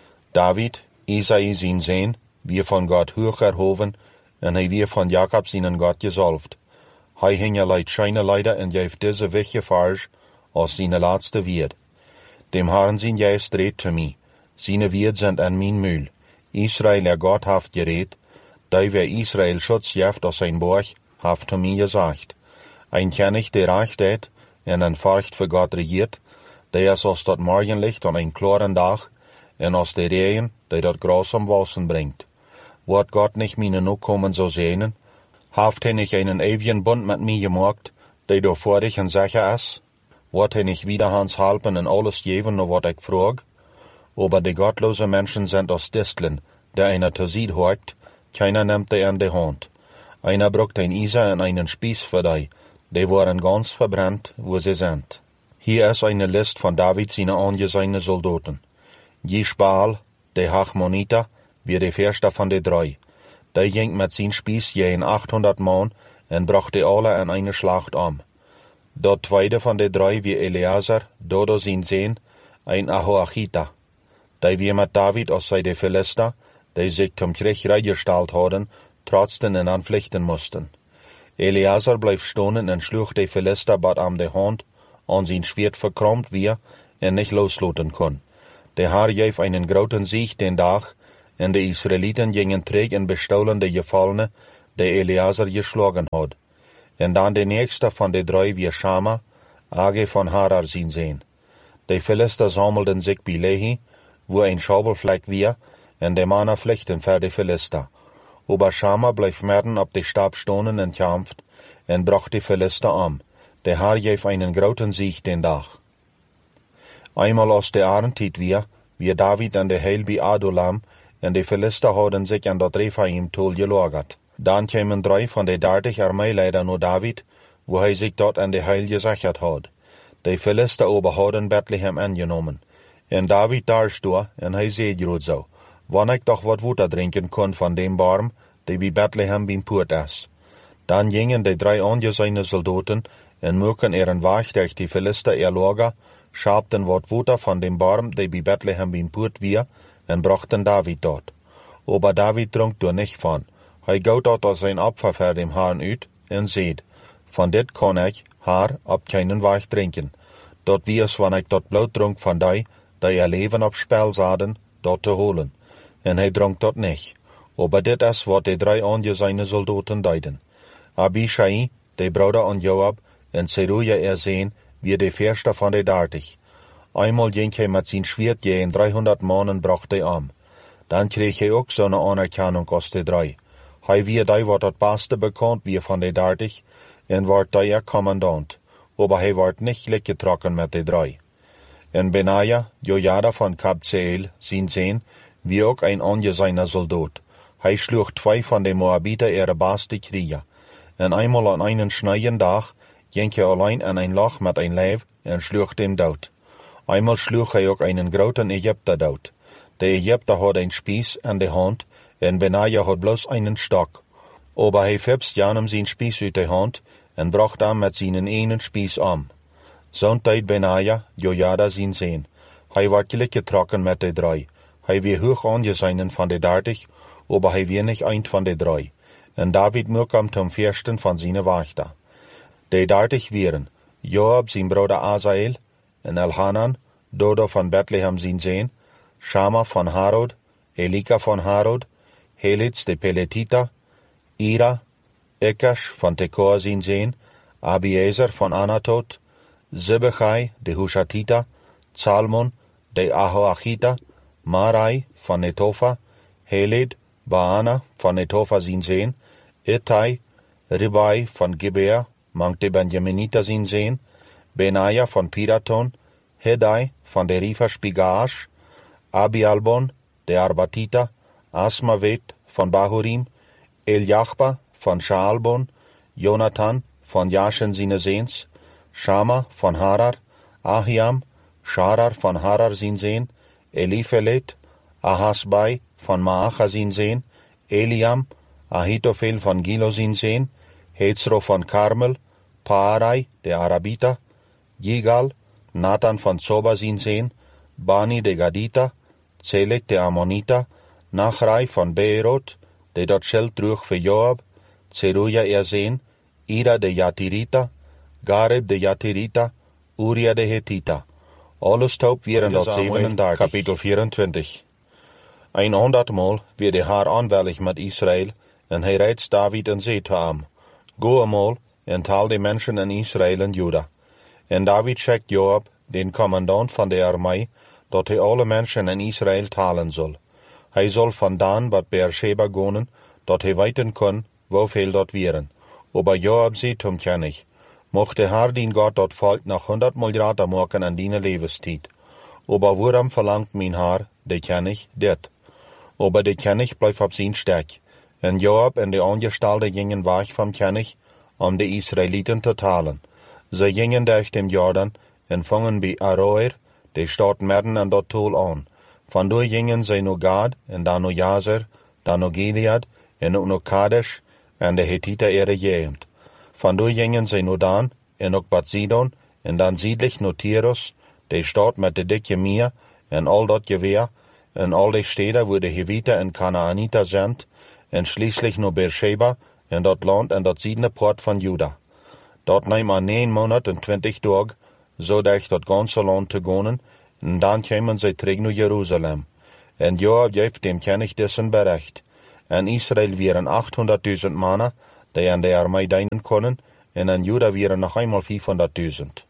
David, Isai sein Sohn, wir von Gott hoch erhoven, en hij wir von Jakob seinen Gott gesalvt. Hij hing leid scheine Leider en gaf diese wichtige Farge als seine letzte Wied. Dem Herrn sein Geist redt zu mir, seine Wied sind an mein Mühl. Israel, der Gott haft geredt, da wer Israel Schutz jaft aus sein Borg, haft zu mir gesagt. Ein König, der recht hat, en ein Furcht für Gott regiert, der ist aus dat Morgenlicht an ein klaren Tag, en aus der Regen, der dat Gras am Wassen bringt. Wird Gott nicht meine Nachkommen so sehnen? Haft er nicht einen ewigen Bund mit mir gemacht, der doch vor dich und sicher ist? Wird er nicht wieder Hans helfen und alles geben, nur wat ich frag? Aber die gottlose Menschen sind aus Disteln, der einer zu Sied hockt, keiner nimmt die an die Hand. Einer brucht ein Isa und einen Spieß für die waren ganz verbrannt, wo sie sind. Hier ist eine List von David seine angesehenen Soldaten. Jishbaal, der Hachmoniter, wie der erste von den drei. Der ging mit seinem Spieß jeden 800 Mann und brachte alle an eine Schlacht um. Der zweite von den drei wie Eleazar, Dodo sein Sohn, ein Ahoachita. Der wie mit David aus seine Philister, die sich zum Krieg reingestellt hatten, trotzdem in anpflichten mussten. Eleazar bleef stonen und schlug die Philister bad am de Hand, an sein Schwert verkrommt wie, en nicht loslaten kon. Der Herr gaf einen großen Sieg den Tag, en de Israëlieten gingen terug en bestolen de gevallene die Eleazar geslagen had. En dan de nächste van de drie weer Shama, Age van Harar zien zijn. De Philister zamelden zich bij Lehi, wo een schabelvlek weer, en de mannen vluchten voor de Philister. Aber Shama bleef midden op de stap stonen en kämpft, en bracht de Philister om. De Heer geef einen groten Sieg den dag. Eenmaal als de arendtijd weer David en de heil bij Adulam, en de Philister hadden zich aan dat Rephaim tol gelagerd. Dan kwamen 3 van de 30 armeeleiders naar David, wo hij zich dat aan de heil gezegd had. De Philister ober hadden Bethlehem aangenomen. En David daar stond, en hij zei groot zo, wanneer ik toch wat water drinken kon van dem barm, die bij Bethlehem bij poort is. Dan gingen de 3 aangezijne soldaten, en moeken een weg durch de Philister lager, schapten wat water van dem barm, die bij Bethlehem bij poort weer, en brachten David dat. Aber David dronk er niet van. Hij goot dat als een opfer voor dem Herrn uit, en zei, van dit kan ik, Heer, op keinen weg drinken. Dat wies wanneer ik dat bloed dronk van die leven op spel zaten, dat te holen. En hij dronk dat niet. Aber dit is wat de 3 aangezijne soldaten deden. Abishai, de broeder aan Joab, en Zeruja zijn, weer de eerste van de 30. Eenmaal ging hij met zijn zwaard en 300 mannen bracht hij om. Dan kreeg hij ook zo'n anerkenning als de 3. Hij weer die wat het beste bekend weer van de 30, en werd die commandant. Aber hij werd niet leeggetrokken met de 3. En Benaja, Jojada van Kabzeel, zijn, wie ook een aangezijne soldaat. Hij sloeg 2 van de Moabieten beste krieger. En eenmaal aan een snijden dag ging hij alleen aan een lach met een lijf en sloeg hem dood. Eenmaal sloeg hij ook een grote Egypter dood. De Egypter had een spies aan de hand, en Benaja had bloos een stok. Aber hij fipst Janem zijn spies uit de hand, en bracht hem met zijn ene spies om. Zo'n tijd Benaja, Jojada zijn. Hij werd gelijkgetrokken met de 3. Hij weer hoog aangezijnen van de 30, aber hij weer niet eind van de 3. En David moest hem eersten van zijn wachter. De 30 wieren Joab zijn broeder Azael, en Elhanan, Dodo van Bethlehem zijn, Shama van Harod, Elika van Harod, Helitz de Peletita, Ira, Ekash van Tekoa zijn, Abiezer van Anatot, Zebechai de Hushatita, Salmon de Ahoachita, Marai van Netofa, Heled, Baana van Netofa zijn, Ittai, Ribai van Gibea, mank de Benjaminita zijn, Benaja van Piraton, Hedai van de Rifa-Spigaash, Abialbon de Arbatita, Asmavet van Bahurim, Eljachba van Shaalbon, Jonathan van Jashen zinezeens, Shama van Harar, Ahiam, Sharar van Harar zijn, Elifelet, Ahasbai van Maacha zijn, Eliam, Ahitofel van Gilo zijn, Hetzro van Karmel, Paarai de Arabita, Yigal, Nathan van Soba zijn, Bani de Gadita, Zelek de Ammonita, Nachrai van Beerot, de dat schild droeg voor Joab, Zeruja zijn, Ira de Jatirita, Gareb de Jatirita, Uria de Hethita. Alles top weer in dat 37, kapitel 24. 100-maal weer de Heer aanwellig met Israël, en hij reidt David en zei te hem, Go eenmaal en taal de mensen in Israël en Juda. En David schickt Joab, den commandant van de armee, dat hij alle mensen in Israël talen zal. Hij zal vandaan wat Beersheba gaan, dat hij weten kan, hoeveel dat wieren. Aber Joab ziet hem kennig. Mocht de Heer dien God dat volk nog 100 miljarder maken aan die levenstijd. Aber waarom verlangt mijn Heer, de kennig, dit? Aber de kennig blijft op zijn stek. En Joab en de aangestelden gingen weg van kennig, om de Israëlieten te talen. Ze gingen durch dem Jordan en vangen bij Aroer, de stad midden aan dat tol aan. Vandoor gingen zij naar Gad, en dan naar Jazer, dan naar Gilead, en ook naar Kadesh, en de Hethiter gegend. Vandoor gingen zij naar Dan, en ook Bad Sidon, en dan zuidlich naar Tyrus, de stad met de dikke meer, en al dat geweer, en al de steden waar de Hiviter en Kanaaniter zijn, en schließlich naar Beersheba, en dat land en dat ziedende poort van Juda. Dat neemt aan 9 maanden en 20 dagen, zo durch dat ganze land te gaan, en dan kwamen zij terug naar Jeruzalem. En Joab geeft dem König dessen Bericht. En Israel wären 800.000 Männer, die an der Armee dienen können, en an Juda wären noch einmal 500.000.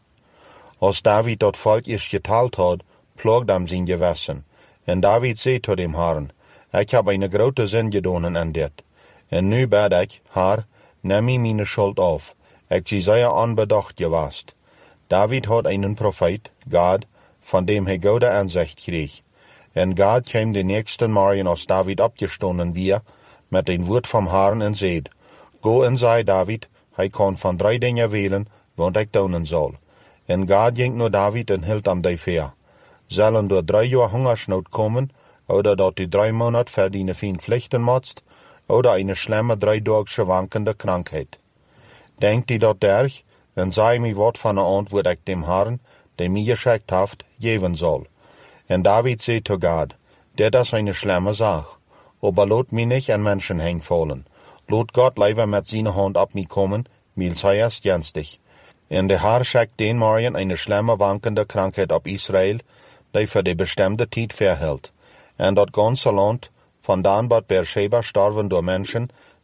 Als David dat Volk eerst geteilt had, plogt hem zijn gewissen. En David zei tot dem Herrn, ik heb eine grote zin gedaan aan dit. En nu bid ik, Herr, neem mij mijn schuld af. Ik zie zeer onbedacht geweest. David had einen Prophet, Gad, von dem hij goede aanzicht kreeg. En Gad kwam de nächste morgen als David opgestonden weer, met een woord vom Herrn en zeid, Go en zei David, hij kan van 3 dingen wählen, wat ik doen zal. En Gad ging naar David en hield hem die veer. Zullen door 3 jaar hungersnood komen, oder dat die 3 Monate verdienen fien vlichten motst, oder eine schlimme 3-dagsche wankende Krankheit. Denkt die dat derg, en zei mij wat van de antwoord ik dem Herrn, der mij geschickt heeft, geven zal. En David zei to God, dit is eine schlimme Sache, aber lot mij nicht an Menschen hengvallen. Lot Gott lieber mit seiner Hand ab mij kommen, weil sei es jenstig. En de Herr schickt den morgen eine schlimme wankende Krankheit op Israel, die für die bestimmte Tijd verhält. En dat ganze Land, von Dan bat Beersheba starven door Menschen,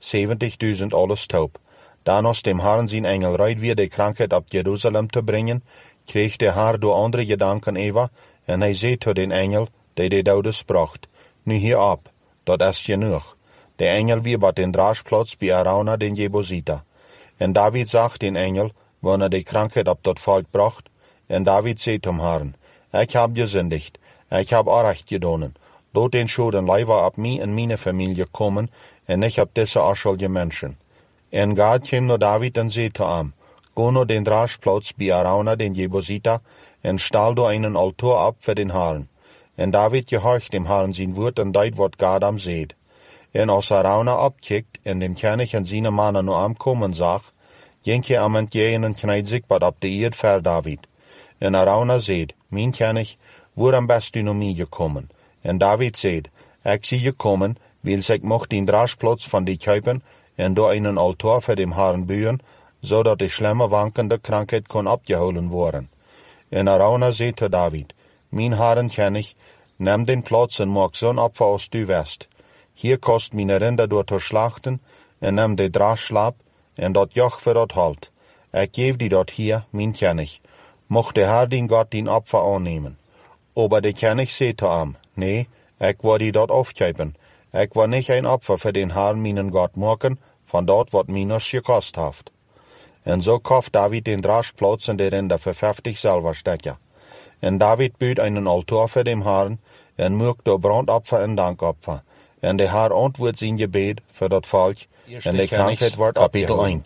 70.000 alles taub. Dan als dem Herrn zijn Engel reit weer die Krankheit ab Jerusalem te brengen, kreeg de Herr door andere gedanken Eva, en hij zei tot den Engel, die de Dodes bracht, nu hier ab, dat is genoeg. De Engel weer bat den Draagplatz bij Arauna den Jebusiter. En David zag den Engel, wanneer de Krankheit ab dat Volk bracht, en David zei zum Herrn, ik heb gesündigt, ik heb Unrecht gedaan. Laat den Schulden lieber ab mij en meine Familie kommen, en nicht ab diese arschige Menschen. En Gad kwam naar David en zei zu ihm, Go naar den Draagplatz bij Arauna den Jebusiter, en stal door einen Altar ab für den Herrn. En David gehorcht dem Herrn sein Wort en deed wat Gad am seht. En als Arauna abkickt en dem König en seine Mannen nur am kommen zag, ging je am entgegen en kniet zich wat op de eerd voor David. En Arauna seht, mijn König, waarom bist du naar mij gekommen? En David seht, ik zie gekommen, weil ik mocht den Draagplatz van die kuipen en door einen Altar voor dem Herrn bouwen, zodat die schlimme wankende Krankheit kon abgeholen worden. En Arauna zei te David, mijn Herren König, neem den Platz en maak zo'n Opfer als du west. Hier kost meine Rinder door te slachten, en neem de Draagslaap, en dat joch voor dat halt. Ik geef die dat hier, mijn König. Mocht de Herr den Gott den Opfer aannemen. Aber de König zei te hem, nee, ik wil die dat afgeven. Ik wil nicht ein Opfer für den Herrn meinen Gott machen, von dort wat minus gekost heeft. En so kauft David den Draagplatz en de Rinder für 50 Silberstecker. En David biedt einen Altar für den Herrn, en maakt door Brandopfer en Dankopfer. En de Herr antwoordt zijn gebed für dat Volk, en de Krankheit wordt Kapitel 1.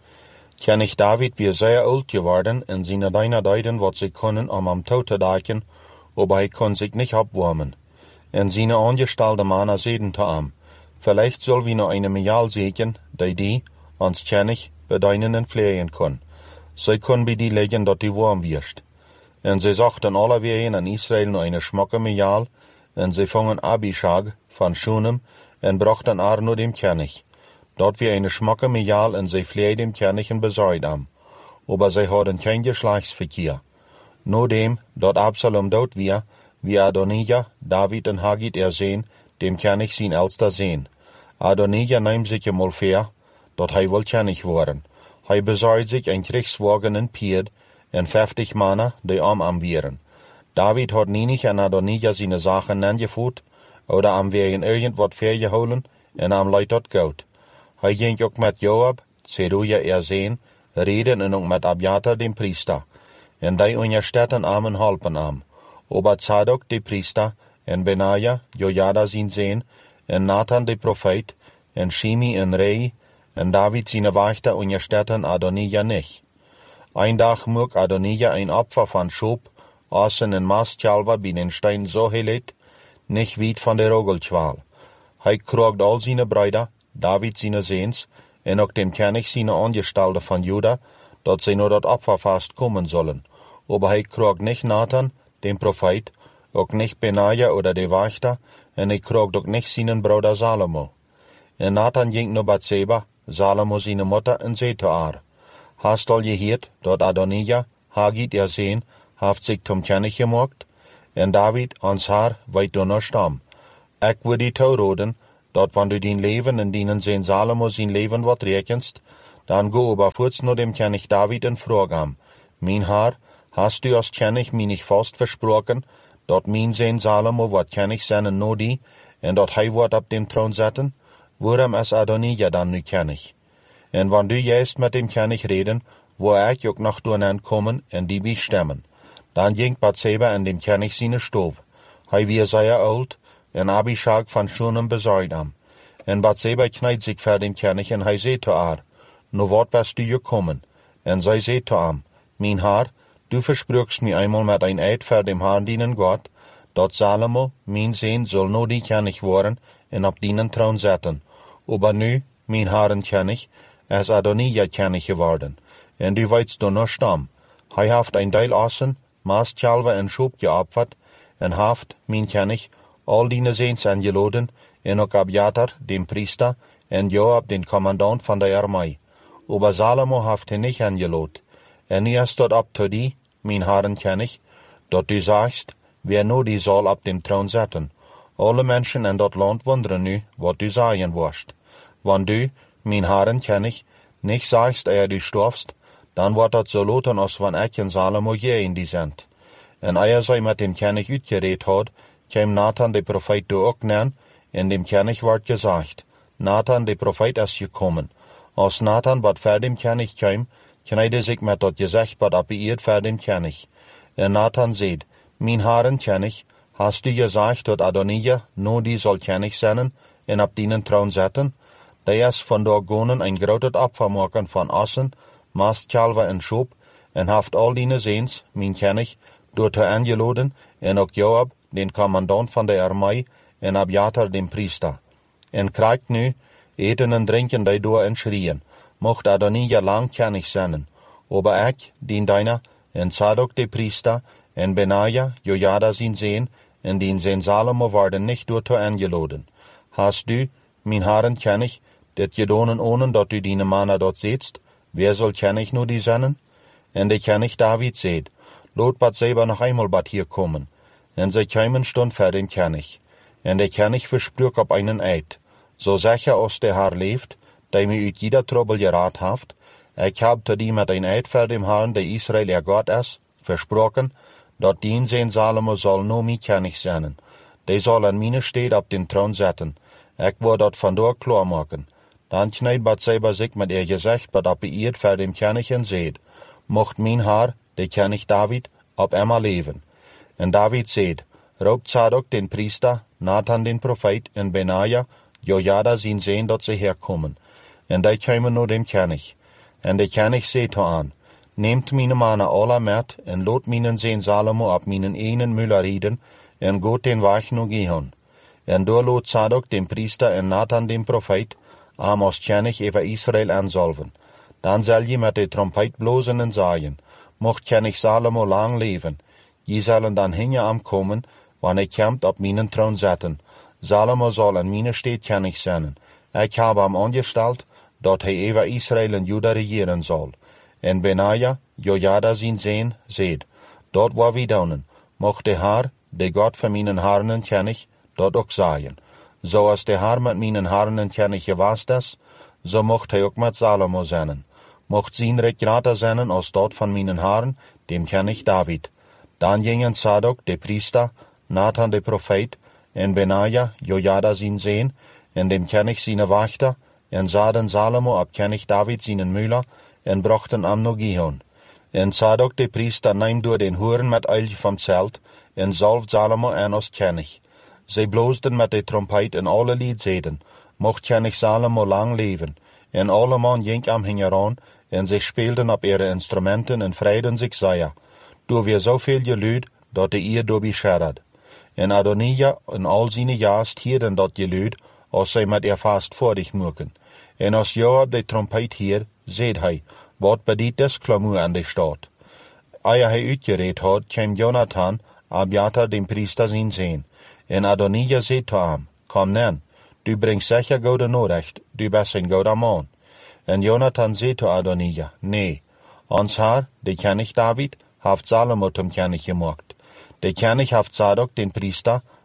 König David weer sehr oud geworden, en seine Diener deiden wat sie können, am Tod te daken, aber hij kon sich nicht abwärmen. En seine angestellte Männer zeiden te hem, vielleicht soll wir noch eine Mial sägen, die ans König bedeinen en flehen kann. Sie können bei die legen, dat die warm wirst. En sie sagten alle wir in Israel noch eine schmacke Mial, en sie fangen Abishag von Shunem en brachten Arno dem König. Dort wir eine schmacke Mial en sie flehen dem König en besorgt am. Aber sie hatten kein Geschlechtsverkehr. Nur dem, dort Absalom dort wir, wie Adonijah, David en Hagit ersehen, dem König sein älster Sehn. Adonijah nahm sich einmal fair, dat hij wil König worden. Hij besorgt sich ein Kriegswagen en Pferd en 50 Männer, die am wären. David hat nie nicht an Adonijah seine Sachen angeführt, oder am wegen irgendwas vergeholen, en am leid dat gut. Hij ging ook met Joab, Zeruja ersehen, reden en ook met Abiatar dem Priester. En die unterstützen am en halpen am. Aber Zadok de Priester, en Benaja, Jojada zijn Sehn, en Nathan de Prophet, en Shimi en Rei, en David seine Wächter unterstützen Adonijah nicht. Ein Tag mag Adonijah ein Opfer von Schub, Assen en Mastchalva bei den Stein so helet, nicht weit von der Rogelschwal. Hij krogt all seine Brüder, David seine Sehns, en auch dem König seine Angestellte von Juda, dat sie nur dat Opferfast kommen sollen. Aber hij krogt nicht Nathan, dem Prophet, auch nicht Benaja oder de Wächter, en hij krogt auch nicht seinen Bruder Salomo. En Nathan ging naar Bathseba, Salomo seine Mutter, en zei te haar, hast al gehoord, dat Adonijah, Hagit ersehen, heeft zich zum König gemacht? En David, ans haar, weet du noch stam. Ik wil die toeroden, dat wanneer du din leven en dienen zijn Salomo zijn leven wat rekenst, dan go übervoorts naar dem König David en vraag hem, mijn Herr, hast du als König mij niet vast versproken, dat mijn zijn Salomo wat König zijn no die, en dat hij wordt op dem troon zetten? Waarom is Adonija dan nu König? En wanneer du juist met dem König reden, wil ik ook nog door hen komen en die bestemmen. Dan ging Bathseba en dem König zijn stoof. Hij weer zeer oud, en Abishag van Shunem bezorgd hem. En Bathseba knijdt zich voor dem König en hij zei te haar, nu wat bist du gekomen? En zij zei te hem, mijn Herr, du versprookst mij eenmaal met een eed voor dem Herrn dienen God, dat Salomo, mijn zoon, zal no die König worden en op dienen troon zetten. Aber nu, mijn Herren König, is Adonija König geworden. En du weet door nog stam. Hij heeft een deel assen, maastkalve en schoep geopfert, en heeft, mijn König, al die zoons aangeloden, en ook Abiatar, den priester, en Joab, den commandant van de armee. Aber Salomo heeft hij niet aangelood. En nu is dat op te die, mijn Herren König, dat du zegt, wer nu die zal op dem troon zetten. Alle mensen in dat land wonderen nu, wat du zeggen worst. Wanneer du, mijn Herren König, niet zegt du storfst, dan wordt dat zo loten als van ik en Salomo je in die zend. En zij met dem König uitgereed had, kwam Nathan de profeet door ook neer, en dem König wordt gezegd, Nathan de profeet is gekomen. Als Nathan wat voor dem König kwam, knijde zich met dat gezegd wat op eerd voor dem König. En Nathan zei, mijn Herren König, hast du gezegd dat Adonija no die zal König zijn en op dienen troon zetten? Die is vandaag gonen een groot opfer maken van assen, maastkalve en schoop, en heeft al die zoons, mijn König, door te aangeloden, en ook Joab, den commandant van de armee, en Abiatar, den priester. En krijgt nu, eten en drinken die door en schrien, mocht Adonija lang König zijn. Aber ik, dien deiner, en Zadok de priester, en Benaja, Jojada zijn zoon, en dien zijn Salomo worden niet door te aangeloden. Hast du, mijn Herren König, dit gedonen ohne dat u die mannen dort zitst, wer zal König nu die zijn? En de König David zei, laat Bathseba nog eenmaal bat hier komen. En zij kwamen stond voor dem König. En de König versprook op einen eed, zo zeker als de Herr leeft, die mij uit jeder trouble geraad heeft, ik heb te die met een eed voor dem Herrn, de Israël er God is, versproken, dat dien zijn Salomo zal no mij König zijn. Die zal aan mijn stede op den troon zetten. Ik wil dat vandaag klaarmaken. Dan knijdt Bathseba zich met ihr gezicht wat op eerd voor dem König en zei, mocht mijn Herr, de König David, op eenmaal leven. En David zei, roept Zadok den priester, Nathan den profeet en Benaja, Jojada zijn zoon dat ze herkomen. En die kwamen naar dem König. En de König zei te aan, neemt mijn mannen alle met en laat mijn zoon Salomo op mijn enen muller rieden en gaat den weg naar Gihon. En door laat Zadok den priester en Nathan den profeet als König over Israël aanzalven. Dan zal je met de trompet blozen en zeggen, mocht König Salomo lang leven. Je zullen dan hinje aankomen, wanneer hij komt op mijn troon zetten. Salomo zal in mijn stede König zijn. Ik heb hem aangesteld, dat hij over Israël en Juda regeren zal. En Benaja, Jojada zijn zoon, zei, dat wat we doen, mocht de Heer, de God van mijn Herren en König, dat ook zeggen. Zoals de Heer met mijn Herren en König geweest is, zo mocht hij ook met Salomo zijn. Mocht zijn rijk groter zijn als dat van mijn Herren, dem König David. Dan gingen Zadok, de priester, Nathan de profeet, en Benaja, Jojada zijn zoon, en dem König zijn wachter, en zaden Salomo op König David zijn muller, en brachten hem naar Gihon. En Zadok de priester neemt door den horen met olie van zelt, en zalft Salomo aan als König. Zij bloosden met de trompet en alle lied zeiden, mocht König Salomo lang leven. En alle man ging am hingeraan, en zij speelden op ihre instrumenten en vreiden zich zeer. Door weer zoveel geluid, dat de eer door bescherrd. En Adonija en al zijn jaast hierden dat geluid, als zij met ihr vast voordig moeken. En als Joab de trompet hier, zei hij, wat bedient des klamoer aan de stad. Eer hij uitgereed had, kwam Jonathan, Abiatar den priester zijn zoon. En Adonija zei te hem, kom nen, du brengt zeker goede noorrecht, du bent een goede man. En Jonathan zei te Adonija, nee, ons Herr, de König David, heeft Salomo zum König gemacht. De König heeft Zadok den priester,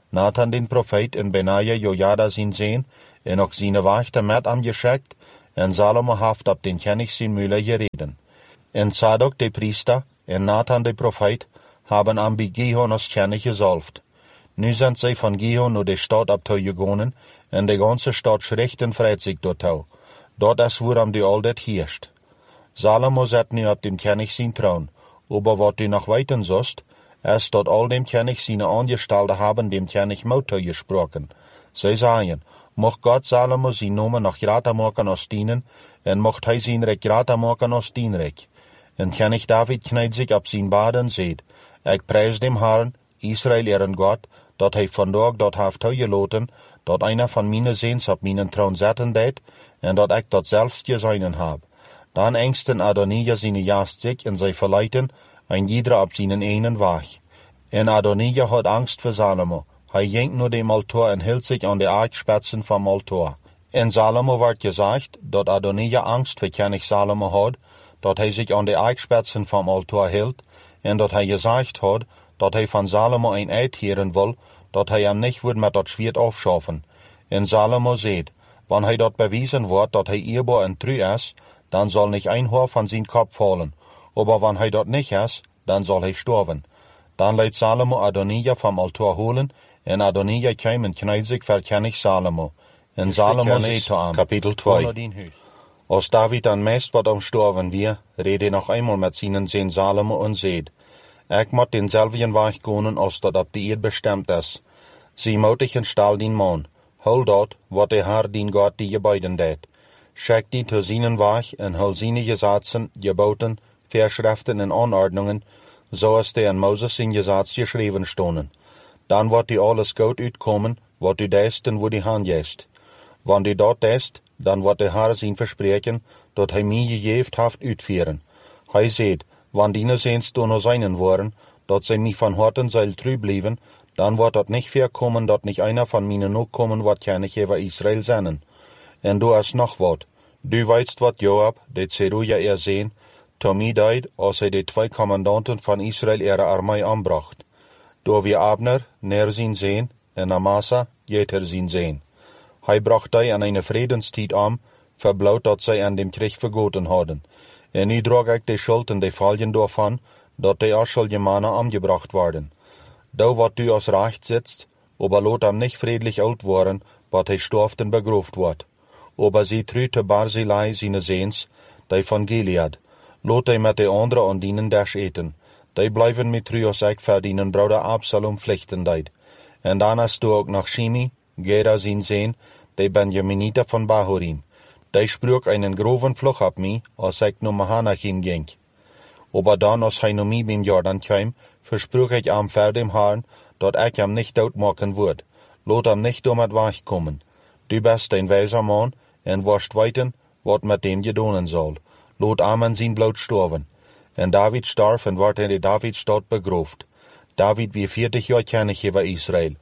Nathan den profeet en Benaja Jojada zijn zeen, en ook zijn wachter met aangeschickt, en Salomo heeft op den König zijn müller gereden. En Zadok de priester en Nathan de profeet hebben aan bij Gihon als König gezalfd. Nu zijn zij van Gihon naar de stad op toe gegaan, en de ganze stad schrikt en vreet zich daartoe. Dat is waarom die altijd heerst. Salomo zet nu op dem König zijn troon, aber wat du nog weten zost, is dat al dem König zijn aangestalten hebben dem König moed toegesproken. Zij zeiden, mocht God Salomo zijn namen nog groter maken als dienen, en mocht hij zijn rijk groter maken als dienrijk. En König David knijdt zich op zijn baard en zegt, ik prijs dem Herrn, Israël eren God, dat hij vandaag dat heeft toegelaten, dat einer van mijn zeens op mijn troon zetten deed, en dat ik dat zelfs gezien heb. Dan engsten Adonija zijn jaast zich en zij verleiden, en ieder op zijn enen weg. En Adonija had angst voor Salomo. Hij ging naar dem altaar en hield zich aan de aardspitsen van altaar. En Salomo werd gezegd dat Adonija angst voor König Salomo had, dat hij zich aan de aardspitsen van altaar hield, en dat hij gezegd had dat hij van Salomo een eed heren wil, dat hij hem niet wordt met dat zwaard afschaffen. En Salomo zegt, wanneer hij dat bewezen wordt dat hij eerbaar en trouw is, dan zal niet een haar van zijn kop vallen. Aber wanneer hij dat niet is, dan zal hij sterven. Dan leidt Salomo Adonija van altaar holen, en Adonija kwam en knijdt zich voor König Salomo. En Salomo zei te hem, Kapitel 2. Als David dan meest wat omstorven weer, reed hij nog eenmaal met zijn zoon Salomo en zegt, ik moet denzelfden weg gaan als dat op de eerd bestemd is. Zie moedig en stal dien man, hul dat wat de Heer dien God die je beiden deed. Schik die te zijn weg en hul zijn gesetzen, geboten, verschriften en aanordnungen, zoals die in Moses zijn gezets geschreven stonden. Dan wordt die alles goed uitkomen, wat u deest en wat u handjeest. Wanneer u dat deest, dan wordt de Heer zijn verspreken, dat hij mij gegeven heeft uitvoeren. Hij zegt, wanneer die zeens toen zijn worden, dat zij mij van harten zal trouw blijven, dan wordt dat niet voorkomen dat niet einer van mijn nakomen wordt König over Israël zijn. En doe is nog wat. Du weet wat Joab, de Zeruja zien, te mij deed, als hij de 2 commandanten van Israël ihre armee aanbracht. Door wie Abner neer zien zijn, en Amasa jeter zien zijn. Hij bracht die aan een vredenstijd aan, verbloot dat zij aan dem Krieg vergoten hadden. En nu droeg ik de schuld en de valjen daarvan, dat de Aschelgemanen aangebracht worden. Daar wat du als recht zitst, aber laat hem niet vredelijk oud worden, wat hij storft en begroofd wordt. Aber zie trouw te Barzillai zijn zeens, die van Gilead. Laat hij met de andere aan dienen des eten. Die blijven met trouw als ik verdienen broeder Absalom vlichten deed. En dan is ook nog Shimi, Gera zijn zeen, de Benjaminita van Bahurim. Die sprak einen groven vlug op mij, als ik naar Mahanachim ging. Aber dan als hij naar mij bij Jordan kwam, versprook ik hem voor dem Herrn, dat ik hem niet doodmaken word. Laat hem niet door met weg komen. Du bist een wijzer man, en worst weten, wat met dem gedaan zal. Laat hem aan zijn bloed sterven. En David starf en werd in de Davidstad begroofd. David wie 40 jaar König over Israël.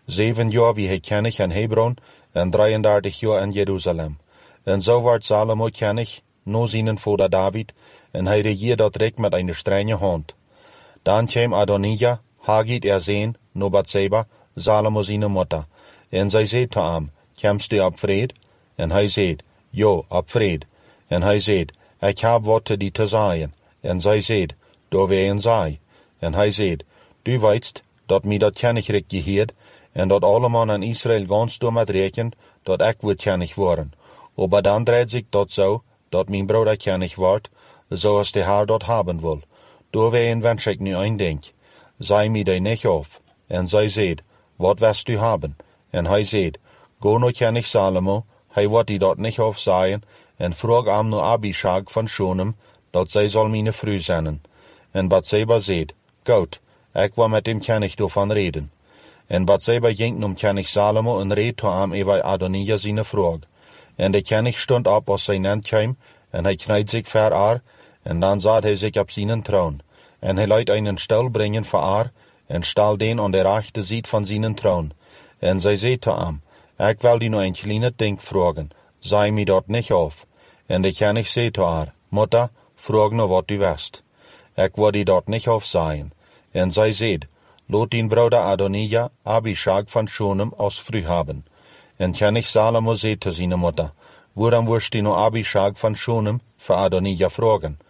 7 jaar wie hij König in Hebron, en 33 jaar in Jeruzalem. En zo werd Salomo König, na zijn vader David, en hij regeerde dat rijk met een strenge hand. Dan kwam Adonija, Hagit zijn, naar Bathseba, Salomo zijn moeder. En zij zei te hem, komst u op vrede? En hij zei, ja, op vrede. En hij zei, ik heb wat te die te zeggen. En zij zei, daar wij zij. En hij zei, du weet dat mij dat Königrijk geheert, en dat alle mannen in Israël gans door met rekent, dat ik word König worden. Aber dan draait zich dat zo, dat mijn broeder König wordt, zoals de Heer dat hebben wil. Doorwegen wens ik nu een denk. Zij mij die niet af. En zij zei, wat wist u hebben? En hij zei, go naar König Salomo, hij wordt die dat niet af zeggen, en vroeg hem naar Abishag van Shunem, dat zij zal mijn vrouw zijn. En Bathseba zei, goed, ik wil met dem König daarvan reden. En Bathseba ging naar König Salomo en reed te hem over Adonija zijn vraag. En de König stond op als zijn end kwam, en hij knijdt zich voor haar, en dan zat hij zich op zijn troon. En hij liet einen stel brengen voor haar, en stal den aan de rechte zijde van zijn troon. En zij zei te hem, ik wil die nog een kleine ding vragen, zei mij dat niet af. En de König zei te haar, moeder, vraag nou wat u wist. Ik wil die dat niet af zeggen. En zij zei, lot ihn Bruder Adonija Abishag van Shunem als vrouw haben. En König Salomo zei zu seiner Mutter, waarom wirst du nu Abishag van Shunem für Adonija fragen?